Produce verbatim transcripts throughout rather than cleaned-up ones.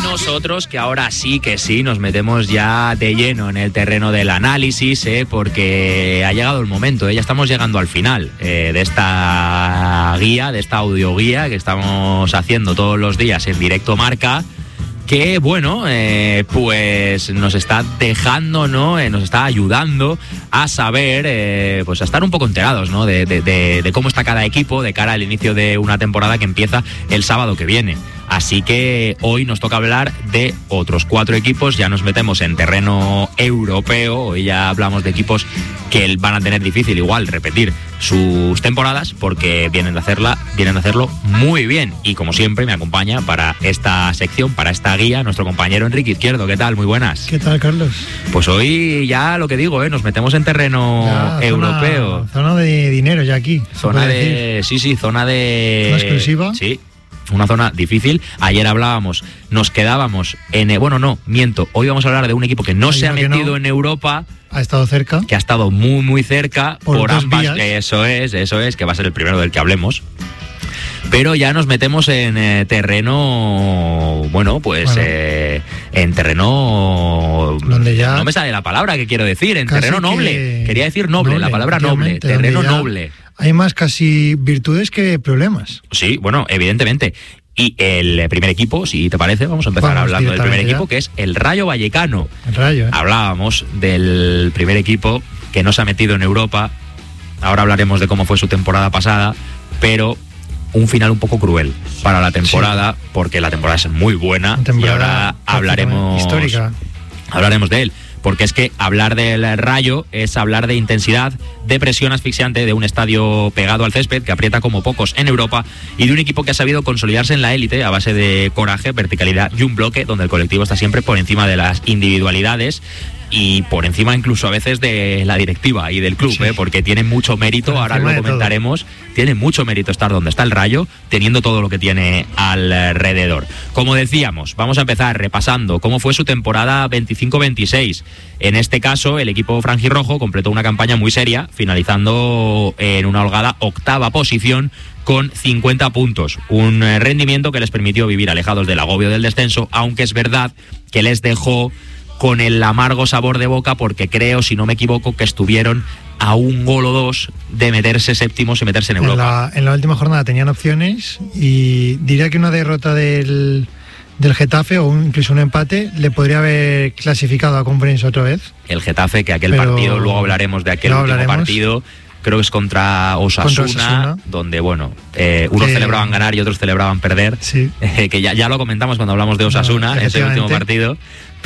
nosotros que ahora sí que sí nos metemos ya de lleno en el terreno del análisis, ¿eh? Porque ha llegado el momento, ¿eh? Ya estamos llegando al final eh, de esta guía, de esta audioguía que estamos haciendo todos los días en Directo Marca, que bueno, eh, pues nos está dejando, ¿no? Eh, nos está ayudando a saber, eh, pues a estar un poco enterados, ¿no? De, de, de, de cómo está cada equipo de cara al inicio de una temporada que empieza el sábado que viene. Así que hoy nos toca hablar de otros cuatro equipos, ya nos metemos en terreno europeo, hoy ya hablamos de equipos que van a tener difícil igual repetir sus temporadas porque vienen de hacerla, vienen de hacerlo muy bien. Y como siempre me acompaña para esta sección, para esta guía, nuestro compañero Enrique Izquierdo. ¿Qué tal? Muy buenas. ¿Qué tal, Carlos? Pues hoy ya lo que digo, ¿eh? Nos metemos en terreno ya, europeo. Zona, zona de dinero ya aquí. Zona de... Decir. Sí, sí, zona de... ¿Zona exclusiva? Sí. Una zona difícil. Ayer hablábamos, nos quedábamos en... Bueno, no, miento. Hoy vamos a hablar de un equipo que no Ay, se ha metido no. en Europa. Ha estado cerca. Que ha estado muy, muy cerca. Por, por ambas. Vías. Eso es, eso es, que va a ser el primero del que hablemos. Pero ya nos metemos en eh, terreno, bueno, pues bueno. Eh, en terreno... Donde ya no me sale la palabra que quiero decir, en terreno noble. Que... Quería decir noble, noble la palabra noble, terreno noble. Hay más casi virtudes que problemas. Sí, bueno, evidentemente. Y el primer equipo, si te parece, vamos a empezar vamos hablando del primer equipo, ya. Que es el Rayo Vallecano. El Rayo, ¿eh? Hablábamos del primer equipo que no se ha metido en Europa. Ahora hablaremos de cómo fue su temporada pasada, pero un final un poco cruel para la temporada, sí. Porque la temporada es muy buena y ahora hablaremos histórica. Hablaremos de él. Porque es que hablar del Rayo es hablar de intensidad, de presión asfixiante, de un estadio pegado al césped que aprieta como pocos en Europa y de un equipo que ha sabido consolidarse en la élite a base de coraje, verticalidad y un bloque donde el colectivo está siempre por encima de las individualidades y por encima incluso a veces de la directiva y del club, sí. ¿eh? Porque tiene mucho mérito, por ahora lo comentaremos, tiene mucho mérito estar donde está el Rayo, teniendo todo lo que tiene alrededor. Como decíamos, vamos a empezar repasando cómo fue su temporada veinticinco veintiséis. En este caso, el equipo franjirrojo completó una campaña muy seria, finalizando en una holgada octava posición con cincuenta puntos, un rendimiento que les permitió vivir alejados del agobio del descenso, aunque es verdad que les dejó con el amargo sabor de boca porque creo, si no me equivoco, que estuvieron a un gol o dos de meterse séptimos y meterse en Europa. En la, en la última jornada tenían opciones y diría que una derrota del, del Getafe o un, incluso un empate le podría haber clasificado a Conference otra vez. El Getafe, que aquel Pero partido, luego hablaremos de aquel último partido, creo que es contra Osasuna, contra Osasuna. Donde, bueno, eh, unos eh, celebraban ganar y otros celebraban perder, sí. eh, que ya, ya lo comentamos cuando hablamos de Osasuna, no, ese último partido.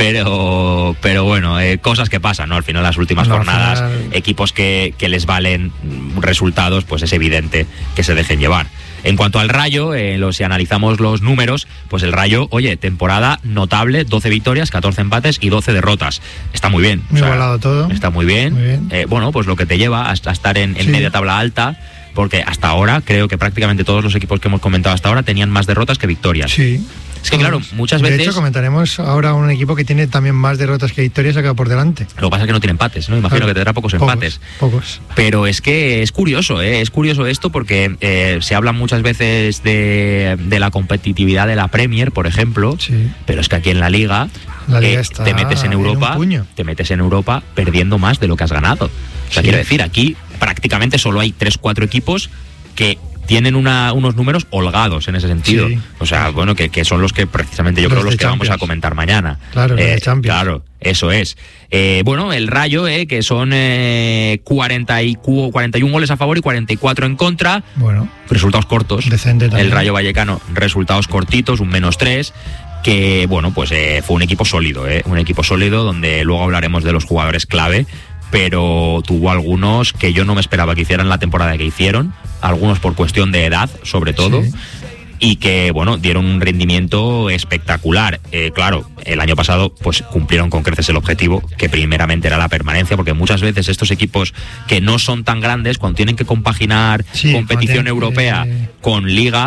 Pero, pero bueno, eh, cosas que pasan, ¿no? Al final, las últimas no, jornadas, final... equipos que, que les valen resultados, pues es evidente que se dejen llevar. En cuanto al Rayo, eh, lo, si analizamos los números, pues el Rayo, oye, temporada notable, doce victorias, catorce empates y doce derrotas. Está muy bien. Muy igualado todo. Está muy bien. Muy bien. Eh, bueno, pues lo que te lleva a, a estar en, en sí. media tabla alta, porque hasta ahora creo que prácticamente todos los equipos que hemos comentado hasta ahora tenían más derrotas que victorias. Sí. Es que claro, muchas veces... De hecho, comentaremos ahora un equipo que tiene también más derrotas que victorias acá por delante. Lo que pasa es que no tiene empates, ¿no? Imagino claro, que tendrá pocos, pocos empates. Pocos. Pero es que es curioso, ¿eh? Es curioso esto porque eh, se habla muchas veces de, de la competitividad de la Premier, por ejemplo, sí. Pero es que aquí en la Liga, la Liga eh, está te metes en Europa, en te metes en Europa perdiendo más de lo que has ganado. O sea, sí. Quiero decir, aquí prácticamente solo hay tres cuatro equipos que tienen una, unos números holgados en ese sentido. Sí. O sea, bueno, que, que son los que precisamente yo los creo los que Champions. Vamos a comentar mañana. Claro, eh, los de Champions. Claro, eso es. Eh, bueno, el Rayo, eh, que son eh, cuarenta y uno goles a favor y cuarenta y cuatro en contra. Bueno. Resultados cortos. Decente también. El Rayo Vallecano, resultados cortitos, un menos tres. Que, bueno, pues eh, fue un equipo sólido, eh, un equipo sólido donde luego hablaremos de los jugadores clave. Pero tuvo algunos que yo no me esperaba que hicieran la temporada que hicieron, algunos por cuestión de edad, sobre todo, sí. Y que, bueno, dieron un rendimiento espectacular. Eh, claro, el año pasado pues cumplieron con creces el objetivo, que primeramente era la permanencia, porque muchas veces estos equipos que no son tan grandes, cuando tienen que compaginar sí, competición europea eh... con liga,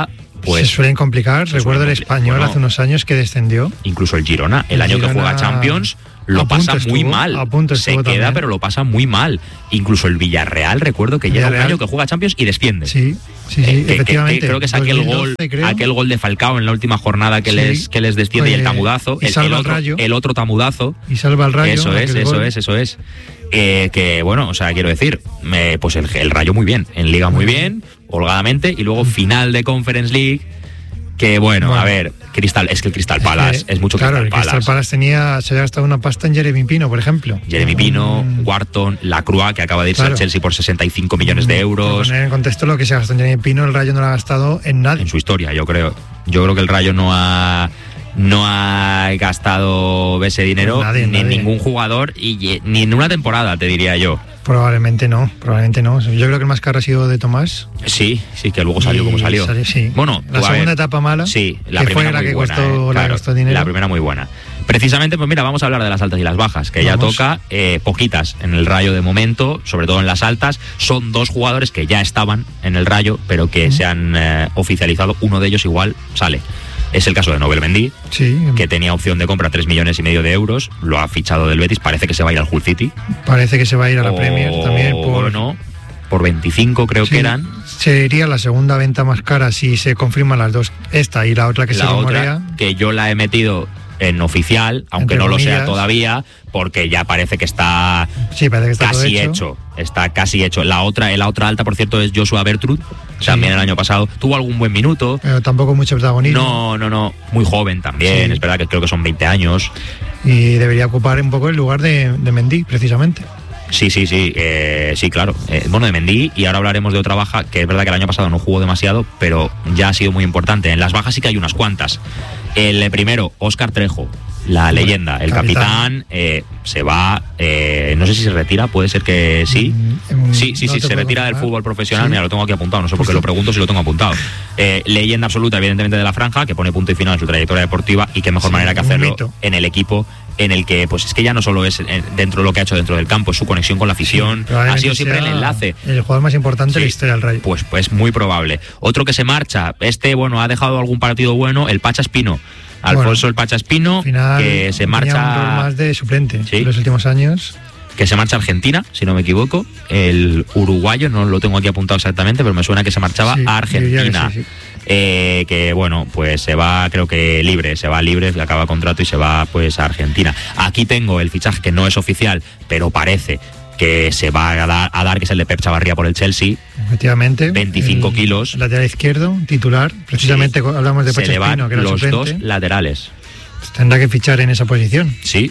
pues... Se suelen complicar. Recuerdo el Español bueno, hace unos años que descendió. Incluso el Girona, el, el año Girona... que juega Champions... Lo pasa muy estuvo, mal, se queda también. Pero lo pasa muy mal. Incluso el Villarreal, recuerdo que llega un año que juega Champions y desciende. Sí, sí, sí, eh, efectivamente. Que, que, creo que es aquel gol, creo. aquel gol de Falcao en la última jornada que, sí. les, que les desciende Oye, y el tamudazo. Y el, salva el, otro, el rayo. el otro tamudazo. Y salva el rayo. Eso es, eso gol. es, eso es. Eh, que bueno, o sea, quiero decir, eh, pues el, el Rayo muy bien, en Liga muy bien, holgadamente, y luego final de Conference League. Que bueno, bueno, a ver, Cristal, es que el Crystal Palace es, que, es mucho claro, Crystal Palace. Claro, el Crystal Palace tenía, se había gastado una pasta en Jeremy Pino, por ejemplo. Jeremy Pino, mm. Wharton, Lacroix, que acaba de irse claro. al Chelsea por sesenta y cinco millones de euros. Para poner en contexto lo que se ha gastado en Jeremy Pino, el Rayo no lo ha gastado en nada. En su historia, yo creo. Yo creo que el Rayo no ha... no ha gastado ese dinero nadie, ni en ningún jugador y ni en una temporada, te diría yo. Probablemente no, probablemente no. Yo creo que el más caro ha sido de Tomás. Sí, sí, que luego salió como salió. salió sí. Bueno, la segunda ver, etapa mala. Sí, la que primera fue la muy que buena, costó, eh, la claro, costó dinero. La primera muy buena. Precisamente, pues mira, vamos a hablar de las altas y las bajas, que vamos. ya toca eh, poquitas en el Rayo de momento, sobre todo en las altas. Son dos jugadores que ya estaban en el Rayo, pero que uh-huh. se han eh, oficializado. Uno de ellos igual sale. Es el caso de Nobel Mendy, sí. que tenía opción de compra tres millones y medio de euros, lo ha fichado del Betis, parece que se va a ir al Hull City. Parece que se va a ir a la o, Premier también. Por... Bueno, por veinticinco creo sí. que eran. Sería la segunda venta más cara si se confirman las dos, esta y la otra que la se rumorea. Otra, que yo la he metido en oficial, aunque Entre no comillas. lo sea todavía, porque ya parece que está, sí, parece que está casi hecho. hecho. Está casi hecho. La otra, la otra alta, por cierto, es Joshua Bertrud. Sí. También el año pasado tuvo algún buen minuto. Pero tampoco mucho protagonismo. No, no, no. Muy joven también. Sí. Es verdad que creo que son veinte años. Y debería ocupar un poco el lugar de, de Mendy, precisamente. Sí, sí, sí, eh, sí, claro. Eh, bueno, de Mendy, y ahora hablaremos de otra baja, que es verdad que el año pasado no jugó demasiado, pero ya ha sido muy importante. En las bajas sí que hay unas cuantas. El primero, Óscar Trejo, la bueno, leyenda, el capitán, capitán eh, se va, eh, no sé si se retira, puede ser que sí. Mm, sí, sí, no sí, se retira contar. del fútbol profesional, ¿sí? Mira, lo tengo aquí apuntado, no sé por qué lo pregunto si lo tengo apuntado. Eh, leyenda absoluta, evidentemente, de la franja, que pone punto y final en su trayectoria deportiva, y qué mejor sí, manera que hacerlo en el equipo en el que, pues es que ya no solo es dentro de lo que ha hecho dentro del campo, es su conexión con la afición, sí, ha sido siempre el enlace. El jugador más importante sí, de la historia del Rayo. Pues, pues muy probable. Otro que se marcha, este, bueno, ha dejado algún partido bueno, el Pacha Espino. Alfonso bueno, el Pacha Espino, final, que se marcha... Un más de suplente ¿sí? en los últimos años. Que se marcha a Argentina, si no me equivoco. El uruguayo, no lo tengo aquí apuntado exactamente, pero me suena que se marchaba sí, a Argentina. Que, sí, sí. Eh, que bueno, pues se va, creo que libre, se va libre, acaba contrato y se va pues a Argentina. Aquí tengo el fichaje que no es oficial, pero parece que se va a dar, a dar que es el de Pep Chavarría por el Chelsea. Efectivamente. veinticinco kilos. Lateral izquierdo, titular. Precisamente sí, hablamos de Pacha Espino, que era los suplente. dos laterales. Pues tendrá que fichar en esa posición. Sí.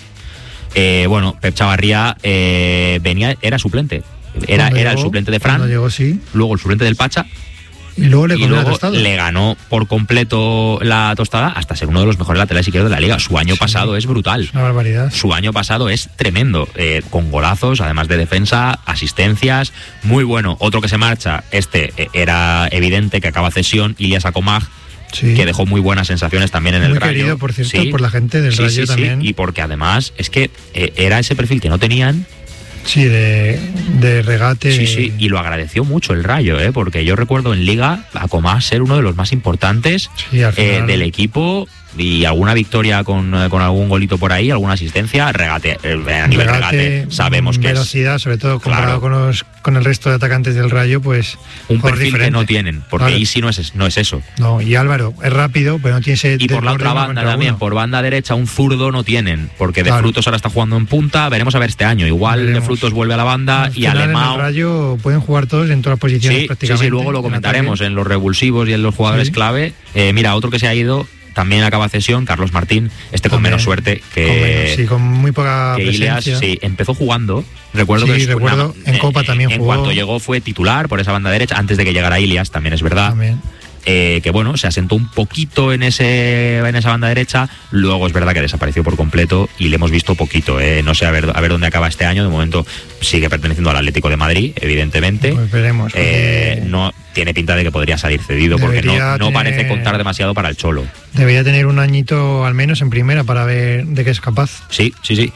Eh, bueno, Pep Chavarría eh, venía, era suplente. Era, era llegó, el suplente de Fran. Llegó, sí. Luego el suplente del Pacha. Y luego, le, y luego le ganó por completo la tostada hasta ser uno de los mejores laterales izquierdos de la liga. Su año sí, pasado es brutal. Es una barbaridad. Su año pasado es tremendo, eh, con golazos, además de defensa, asistencias, muy bueno. Otro que se marcha, este eh, era evidente que acaba cesión, Ilias Akomag, sí, que dejó muy buenas sensaciones también en muy el Rayo. Muy querido, por cierto, sí, por la gente del sí, Rayo sí, también. Sí, y porque además es que eh, era ese perfil que no tenían. Sí, de, de regate. Sí, sí, y lo agradeció mucho el Rayo, ¿eh? Porque yo recuerdo en Liga a Comas ser uno de los más importantes sí, al final, eh, del equipo, y alguna victoria con, con algún golito por ahí, alguna asistencia, regate, eh, a nivel regate, regate sabemos que velocidad, es, sobre todo comparado claro, con, los, con el resto de atacantes del Rayo, pues un perfil diferente. que no tienen, porque claro, Isi no es, no es eso. No, y Álvaro es rápido, pero no tiene ese... Y por la otra banda también, uno. por banda derecha, un zurdo no tienen, porque de claro, Frutos ahora está jugando en punta, veremos a ver este año, igual veremos. De Frutos vuelve a la banda y Alemão... En el Rayo pueden jugar todos en todas las posiciones sí, prácticamente. Sí, sí, luego lo comentaremos en, en los revulsivos y en los jugadores sí. clave. Eh, mira, otro que se ha ido... También acaba cesión, Carlos Martín, este con También, menos suerte que con menos, sí, con muy poca que presencia. Ilias, sí, empezó jugando. Recuerdo sí, que recuerdo, una, en Copa también en, jugó. En cuanto llegó fue titular por esa banda derecha, antes de que llegara Ilias, también es verdad. También. Eh, que bueno, se asentó un poquito en ese en esa banda derecha, luego es verdad que desapareció por completo y le hemos visto poquito, eh. no sé a ver, a ver dónde acaba este año. De momento sigue perteneciendo al Atlético de Madrid, evidentemente. Pues veremos. Eh, no tiene pinta de que podría salir cedido porque no, no tener, parece contar demasiado para el Cholo. Debería tener un añito al menos en primera para ver de qué es capaz. Sí, sí, sí.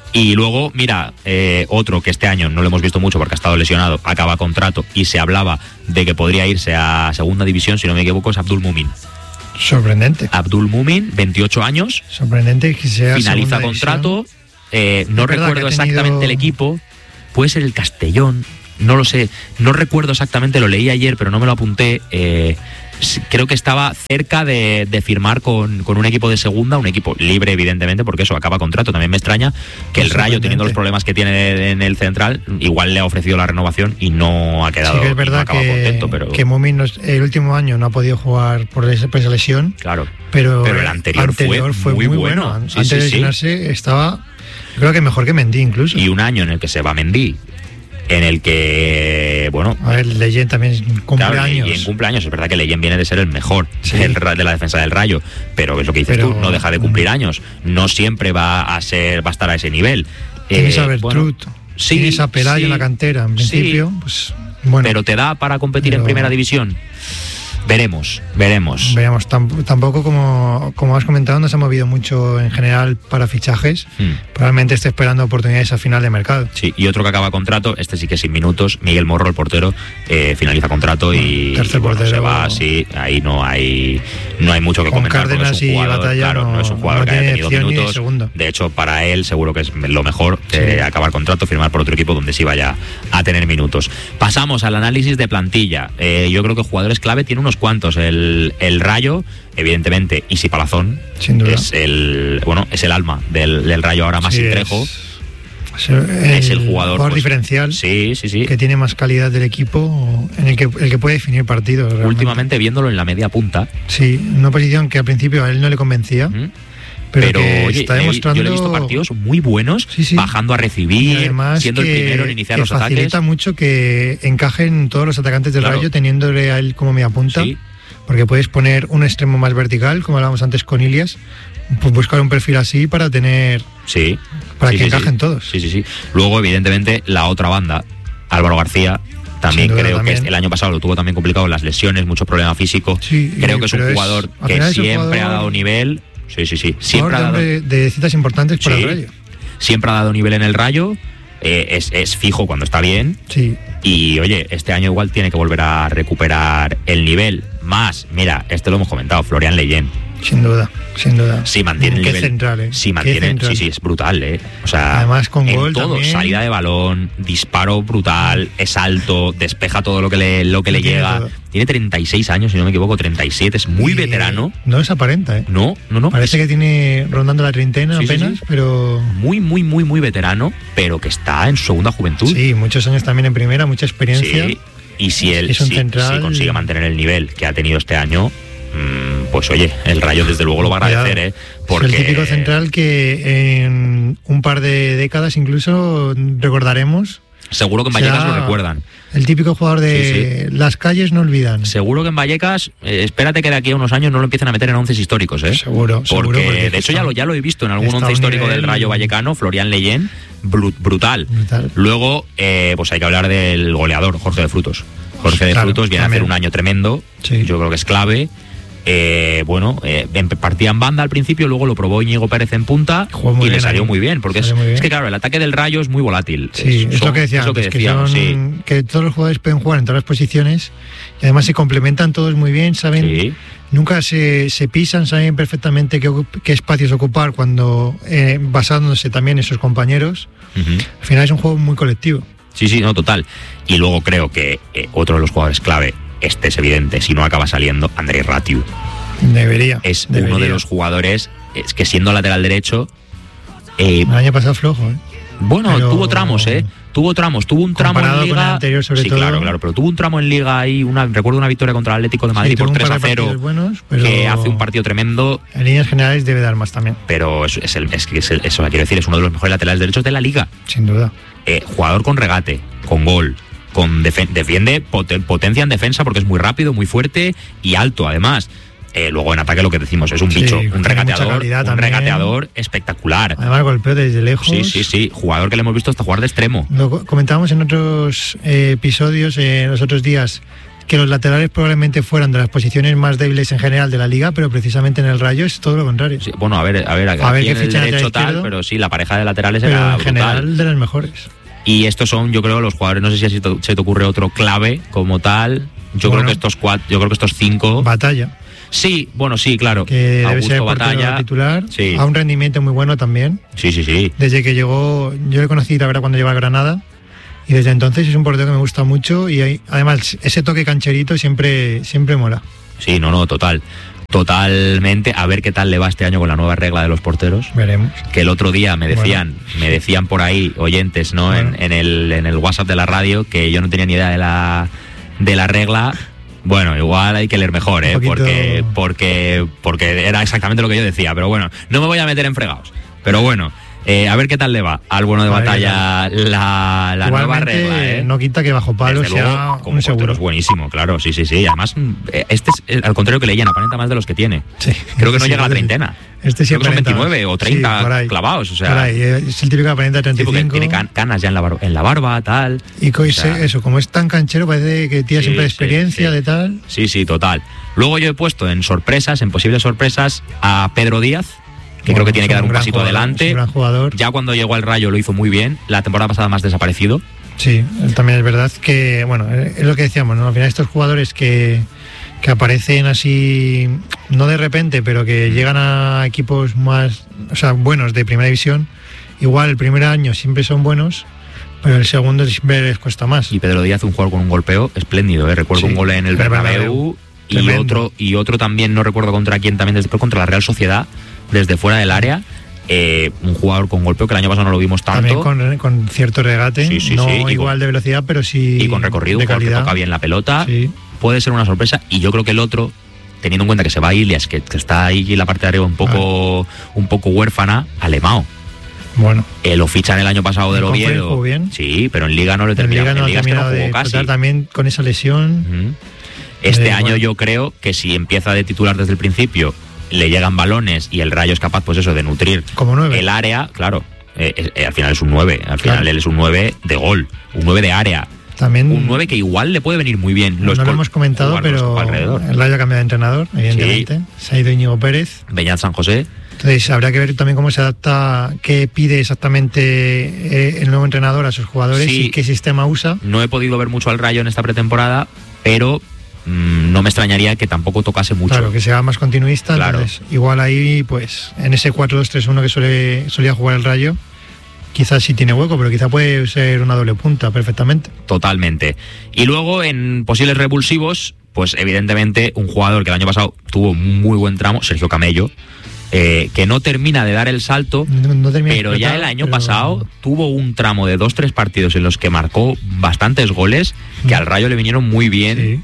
Y luego, mira, eh, otro que este año no lo hemos visto mucho porque ha estado lesionado, acaba contrato y se hablaba de que podría irse a segunda división, si no me equivoco, es Abdul Mumin. Sorprendente. Abdul Mumin, veintiocho años. Sorprendente que sea finaliza contrato. Eh, no recuerdo exactamente tenido... el equipo. Puede ser el Castellón. No lo sé. No recuerdo exactamente. Lo leí ayer, pero no me lo apunté. Eh, creo que estaba cerca de, de firmar con, con un equipo de segunda, un equipo libre, evidentemente, porque eso acaba contrato. También me extraña que el Rayo, teniendo los problemas que tiene en el central, igual le ha ofrecido la renovación y no ha quedado. Sí, que es verdad no que, contento, pero... que Mumin el último año no ha podido jugar por esa, por esa lesión. Claro. Pero, pero el anterior, anterior fue, fue muy bueno. bueno. Sí, Antes sí, de lesionarse sí. estaba, creo que mejor que Mendy incluso. Y un año en el que se va Mendy, en el que, bueno... A ver, Leyen también cumple claro, años. Y en cumpleaños, es verdad que Leyen viene de ser el mejor sí. del, de la defensa del Rayo, pero es lo que dices pero, tú, no deja de cumplir años, no siempre va a ser va a estar a ese nivel. Tienes eh, a Bertrud, bueno, sí, tienes a Pelayo sí, en la cantera, en principio, sí, pues bueno. Pero te da para competir pero, en primera división. Veremos, veremos. Veremos. Tampoco, como, como has comentado, no se ha movido mucho en general para fichajes. Hmm. Probablemente esté esperando oportunidades a final de mercado. Sí, y otro que acaba contrato, este sí que sin minutos, Miguel Morro, el portero, eh, finaliza contrato y, Tercer y bueno, portero, se va, sí, ahí no hay no hay mucho que con comentar. Cárdenas es un jugador, y Batalla claro, no, no es un jugador no que haya tenido minutos. Segundo. De hecho, para él seguro que es lo mejor eh, sí. acabar contrato, firmar por otro equipo donde sí vaya a tener minutos. Pasamos al análisis de plantilla. Eh, yo creo que jugadores clave tiene unos cuantos. El El, el Rayo, evidentemente, Isi Palazón sin duda. es el bueno es el alma del, del Rayo ahora más sí, Trejo es, el, es el jugador, jugador pues, diferencial sí, sí, sí. que tiene más calidad del equipo, en el que, el que puede definir partidos realmente. Últimamente viéndolo en la media punta, sí, una posición que al principio a él no le convencía. ¿Mm? Pero, pero que oye, está demostrando... yo le he visto partidos muy buenos, sí, sí. bajando a recibir, siendo el primero en iniciar los ataques. Facilita mucho que encajen todos los atacantes del claro. Rayo teniéndole a él como media punta. Sí. Porque puedes poner un extremo más vertical, como hablábamos antes con Ilias, pues buscar un perfil así para tener... Sí. Para sí, que sí, encajen sí. todos. Sí, sí, sí. Luego, evidentemente, la otra banda, Álvaro García, también duda, creo también. que el año pasado lo tuvo también complicado, las lesiones, mucho problema físico. Sí, creo que es un jugador es, que siempre un jugador, ha dado nivel. Sí, sí, sí. Siempre ha dado... De, de citas importantes para sí, el Rayo. Siempre ha dado nivel en el Rayo. Eh, es, es fijo cuando está bien. Sí. Y oye, este año igual tiene que volver a recuperar el nivel. Más, mira, este lo hemos comentado, Florian Leyen. Sin duda, sin duda. Si mantiene el Qué nivel. Central, ¿eh? Si mantiene, central. sí, sí, es brutal, ¿eh? O sea, además con en gol todo, también. Salida de balón, disparo brutal, es alto, despeja todo lo que le, lo que le llega. Todo. Tiene treinta y seis años, si no me equivoco, treinta y siete, es muy y veterano. No es aparenta, ¿eh? No, no, no. Parece que tiene rondando la treintena sí, apenas, sí, sí. pero... Muy, muy, muy, muy veterano, pero que está en su segunda juventud. Sí, muchos años también en primera, mucha experiencia. Sí, y si él es un si, central... si consigue mantener el nivel que ha tenido este año... pues oye, el Rayo desde luego lo va a agradecer, ¿eh? Porque... Es el típico central que en un par de décadas incluso recordaremos. Seguro que en Vallecas lo recuerdan. El típico jugador de sí, sí. las calles no olvidan. Seguro que en Vallecas, eh, espérate que de aquí a unos años no lo empiecen a meter en onces históricos, ¿eh? Seguro, porque, seguro. Porque de hecho ya lo, ya lo he visto en algún once histórico nivel... del Rayo vallecano, Florian Leyen, brut, brutal. brutal. Luego, eh, pues hay que hablar del goleador, Jorge de Frutos. Jorge de claro, Frutos viene también. a hacer un año tremendo, sí. yo creo que es clave. Eh, bueno, eh, partía en banda al principio, luego lo probó Íñigo Pérez en punta y le salió ahí. muy bien, porque es, bien. es que claro, el ataque del Rayo es muy volátil. Sí, es, es son, lo que decía, es lo que, antes, decíamos, que, son, sí. que todos los jugadores pueden jugar en todas las posiciones y además se complementan todos muy bien, saben, sí. nunca se, se pisan, saben perfectamente qué, qué espacios ocupar cuando eh, basándose también en sus compañeros. Uh-huh. Al final es un juego muy colectivo. Sí, sí, no, total. Y luego creo que eh, otro de los jugadores clave, este es evidente, si no acaba saliendo, Andrei Ratiu. Debería. Es debería. uno de los jugadores, es que siendo lateral derecho... Eh, el año pasado flojo, ¿eh? Bueno, pero... tuvo tramos, ¿eh? Tuvo tramos, tuvo un tramo en Liga... Con el anterior, sobre sí, todo. claro, claro, pero tuvo un tramo en Liga ahí, una, recuerdo una victoria contra el Atlético de Madrid sí, por tres a cero, buenos, pero que hace un partido tremendo. En líneas generales debe dar más también. Pero es, es, el, es, es el, eso quiero decir, es uno de los mejores laterales derechos de la Liga. Sin duda. Eh, jugador con regate, con gol, con defen- defiende, poten- potencia en defensa porque es muy rápido, muy fuerte y alto además. Eh, luego en ataque lo que decimos es un sí, bicho, un regateador, un también. regateador espectacular. Además golpeo desde lejos. Sí, sí, sí, jugador que le hemos visto hasta jugar de extremo. Lo comentábamos en otros eh, episodios, en eh, los otros días, que los laterales probablemente fueran de las posiciones más débiles en general de la liga, pero precisamente en el Rayo es todo lo contrario. Sí, bueno, a ver, a ver, aquí a ver en el derecho tal, izquierdo, pero sí, la pareja de laterales pero era en brutal. general de las mejores. Y estos son, yo creo, los jugadores, no sé si así te, se te ocurre otro clave como tal. Yo bueno, creo que estos cuatro, yo creo que estos cinco. Batalla. Sí, bueno, sí, claro. Que debe Augusto ser Batalla, titular, sí. A un rendimiento muy bueno también. Sí, sí, sí. Desde que llegó, yo le conocí, la verdad, cuando llegó a Granada. Y desde entonces es un portero que me gusta mucho y hay, además ese toque cancherito siempre, siempre mola. Sí, no, no, total. Totalmente. A ver qué tal le va este año con la nueva regla de los porteros. Veremos. Que el otro día me decían, bueno. me decían por ahí oyentes, ¿no? Bueno. En, en el en el WhatsApp de la radio que yo no tenía ni idea de la de la regla. Bueno, igual hay que leer mejor, ¿eh? Poquito... Porque porque porque era exactamente lo que yo decía. Pero bueno, no me voy a meter en fregados. Pero bueno. Eh, a ver qué tal le va al bueno de Batalla la, la nueva regla, ¿eh? No quita que bajo palo Desde sea luego, como un seguro. Es buenísimo, claro, sí, sí, sí. Además, este es al contrario que leían, aparenta más de los que tiene. Sí, creo que no sí, llega a la treintena. Este sí creo que son veintinueve o treinta sí, clavados. O sea, es el típico que aparenta treinta y cinco. Sí, porque tiene can, canas ya en la, bar, en la barba, tal. Y o sea, eso, como es tan canchero, parece que tiene sí, siempre experiencia sí, sí. de tal. Sí, sí, total. Luego yo he puesto en sorpresas, en posibles sorpresas, a Pedro Díaz. Que bueno, creo que tiene que dar un, un pasito jugador, adelante. Un gran jugador. Ya cuando llegó al Rayo lo hizo muy bien. La temporada pasada más desaparecido. Sí, también es verdad que, bueno, es lo que decíamos, ¿no? Al final estos jugadores que, que aparecen así, no de repente, pero que llegan a equipos más, o sea, buenos de primera división, igual el primer año siempre son buenos, pero el segundo siempre les cuesta más. Y Pedro Díaz, un jugador con un golpeo espléndido, ¿eh? Recuerdo sí, un gol en el Bernabéu. Y otro, y otro también, no recuerdo contra quién, también desde, contra la Real Sociedad, desde fuera del área, eh, un jugador con golpeo que el año pasado no lo vimos tanto. También con, con cierto regate, sí, sí, no sí, igual con, de velocidad, pero sí y con recorrido, de porque calidad. Toca bien la pelota, sí. Puede ser una sorpresa. Y yo creo que el otro, teniendo en cuenta que se va a Ilias, que, que está ahí en la parte de arriba un poco, ah. un poco huérfana, Alemão. Bueno, eh, lo fichan el año pasado del Oviedo. Bien. Sí, pero en Liga no lo terminó. En Liga no, en Liga es que no jugó de casi. También con esa lesión. Uh-huh. Este eh, año bueno. yo creo que si empieza de titular desde el principio, le llegan balones y el Rayo es capaz, pues eso, de nutrir como nueve. El área, claro. Eh, eh, al final es un nueve. Al final claro. Él es un nueve de gol, un nueve de área. También un nueve que igual le puede venir muy bien. Los no lo hemos comentado, pero el Rayo ha cambiado de entrenador, evidentemente. Sí. Se ha ido Íñigo Pérez. Beñat San José. Entonces habrá que ver también cómo se adapta, qué pide exactamente eh, el nuevo entrenador a sus jugadores sí. y qué sistema usa. No he podido ver mucho al Rayo en esta pretemporada, pero mmm, no me extrañaría que tampoco tocase mucho. Claro, que sea más continuista. Claro. Entonces, igual ahí, pues, en ese cuatro dos tres uno que suele, solía jugar el Rayo, quizás sí tiene hueco, pero quizá puede ser una doble punta perfectamente. Totalmente. Y luego en posibles revulsivos, pues evidentemente un jugador que el año pasado tuvo muy buen tramo, Sergio Camello, eh, que no termina de dar el salto, no, no pero ya el año pero... pasado tuvo un tramo de dos tres partidos en los que marcó bastantes goles, que al Rayo le vinieron muy bien. Sí.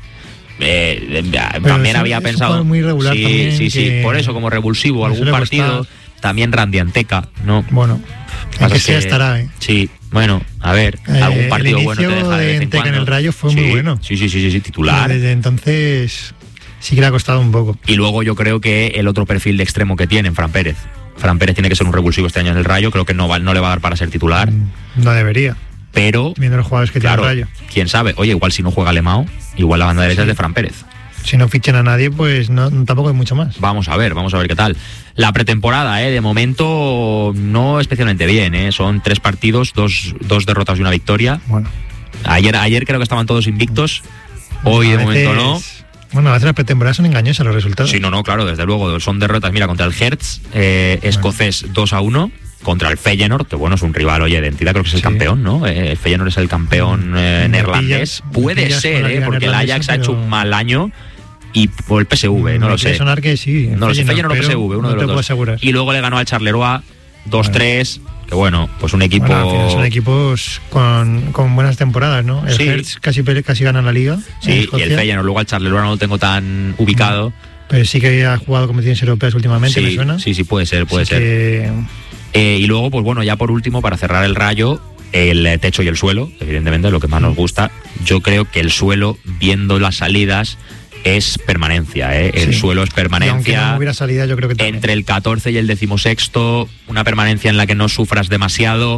Eh, también es, había es pensado... muy regular sí, también, sí, sí, que... por eso como revulsivo algún partido... Costar. También Randy Anteca, ¿no? Bueno, aunque sea estará, ¿eh? Sí, bueno, a ver, eh, algún partido bueno te deja de vez en Anteca cuando. en el Rayo fue sí, muy bueno. Sí, sí, sí, sí, sí, titular. Y desde entonces sí que le ha costado un poco. Y luego yo creo que el otro perfil de extremo que tiene, Fran Pérez. Fran Pérez tiene que ser un revulsivo este año en el Rayo, creo que no, va, no le va a dar para ser titular. No debería. Pero, viendo los jugadores que claro, tiene el Rayo. Quién sabe, oye, igual si no juega Alemão, igual la banda derecha sí. es de Fran Pérez. Si no fichan a nadie, pues no, tampoco hay mucho más. Vamos a ver, vamos a ver qué tal. La pretemporada, ¿eh? De momento no especialmente bien, ¿eh? Son tres partidos, dos, dos derrotas y una victoria. Bueno. Ayer, ayer creo que estaban todos invictos, hoy de veces, momento no. Bueno, a veces las pretemporadas son engañosas los resultados. Sí, no, no, claro, desde luego, son derrotas. Mira, contra el Hertz, eh, escocés bueno. dos a uno. Contra el Feyenoord, que bueno, es un rival, oye, de entidad, creo que es el sí. campeón, ¿no? Eh, el Feyenoord es el campeón eh, neerlandés. Puede ser, ¿eh? Porque el Ajax ha hecho un mal año. Y por el P S V, no lo sé. sonar que sí. No lo sé, Feyenoord o P S V, uno no de los dos. Asegurar. Y luego le ganó al Charleroi dos tres, bueno. que bueno, pues un equipo... Bueno, al final son equipos con, con buenas temporadas, ¿no? El sí. Hertz casi, casi gana la Liga. Sí, y el Feyenoord, luego al Charleroi no lo tengo tan ubicado. No. Pero sí que ha jugado competiciones europeas últimamente, sí, me suena. Sí, sí, puede ser, puede Así ser. Que... Eh, y luego, pues bueno, ya por último, para cerrar el Rayo, el techo y el suelo, evidentemente, lo que más nos gusta. Yo creo que el suelo, viendo las salidas, es permanencia, ¿eh? El sí. suelo es permanencia. Y aunque no hubiera salida, yo creo que también. Entre el catorce y el decimosexto, una permanencia en la que no sufras demasiado.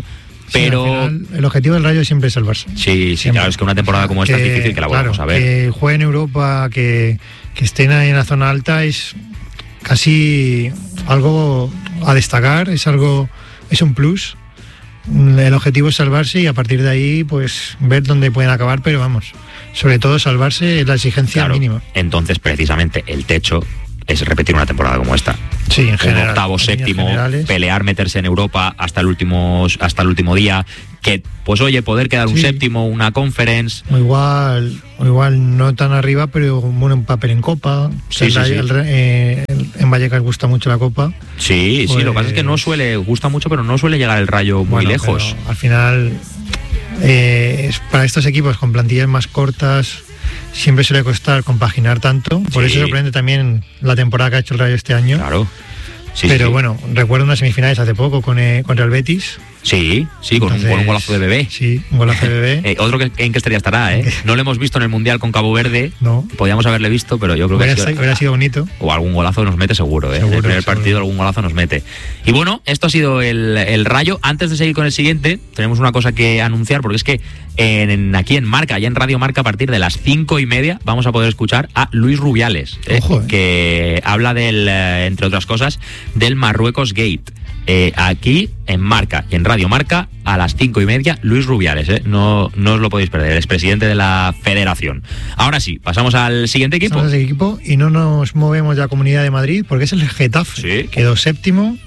pero sí, el objetivo del Rayo siempre es salvarse. Sí, sí, siempre. Claro, es que una temporada como esta que, es difícil que la volvamos claro, a ver. Que jueguen en Europa, que, que estén ahí en la zona alta es casi algo a destacar, es algo, es un plus. El objetivo es salvarse y a partir de ahí pues ver dónde pueden acabar, pero vamos, sobre todo salvarse es la exigencia claro, mínima. Entonces precisamente el techo es repetir una temporada como esta. Sí, en general. Un octavo, séptimo, pelear, meterse en Europa hasta el último, hasta el último día, que pues oye, poder quedar un sí. séptimo, una conference. O igual, o igual no tan arriba, pero un buen papel en Copa. Sí, el, sí, sí. El, eh, en Vallecas gusta mucho la Copa. Sí, pues, sí, lo que pasa es que no suele, gusta mucho, pero no suele llegar el Rayo muy bueno, lejos. Al final, eh, para estos equipos con plantillas más cortas, siempre suele costar compaginar tanto. Por sí. eso sorprende también la temporada que ha hecho el Rayo este año. Claro. Sí, pero sí. bueno, recuerdo unas semifinales hace poco con eh, contra el Betis. Sí, sí, con, Entonces, un, con un golazo de Bebé. Sí, un golazo de Bebé. eh, otro que en qué estaría estará, ¿eh? No lo hemos visto en el Mundial con Cabo Verde. No. Podíamos haberle visto, pero yo creo hubiera que sido, hubiera sido bonito. O algún golazo nos mete seguro, ¿eh? Seguro, en el primer seguro. partido algún golazo nos mete. Y bueno, esto ha sido el, el Rayo. Antes de seguir con el siguiente, tenemos una cosa que anunciar, porque es que en, aquí en Marca, ya en Radio Marca, a partir de las cinco y media, vamos a poder escuchar a Luis Rubiales, ¿eh? Ojo, eh. que habla del, entre otras cosas, del Marruecos Gate. Eh, aquí en Marca y en Radio Marca a las cinco y media, Luis Rubiales, ¿eh? no, no os lo podéis perder, es presidente de la federación. Ahora sí, pasamos al siguiente equipo. Pasamos al equipo y no nos movemos de la Comunidad de Madrid porque es el Getafe. Sí. Quedó séptimo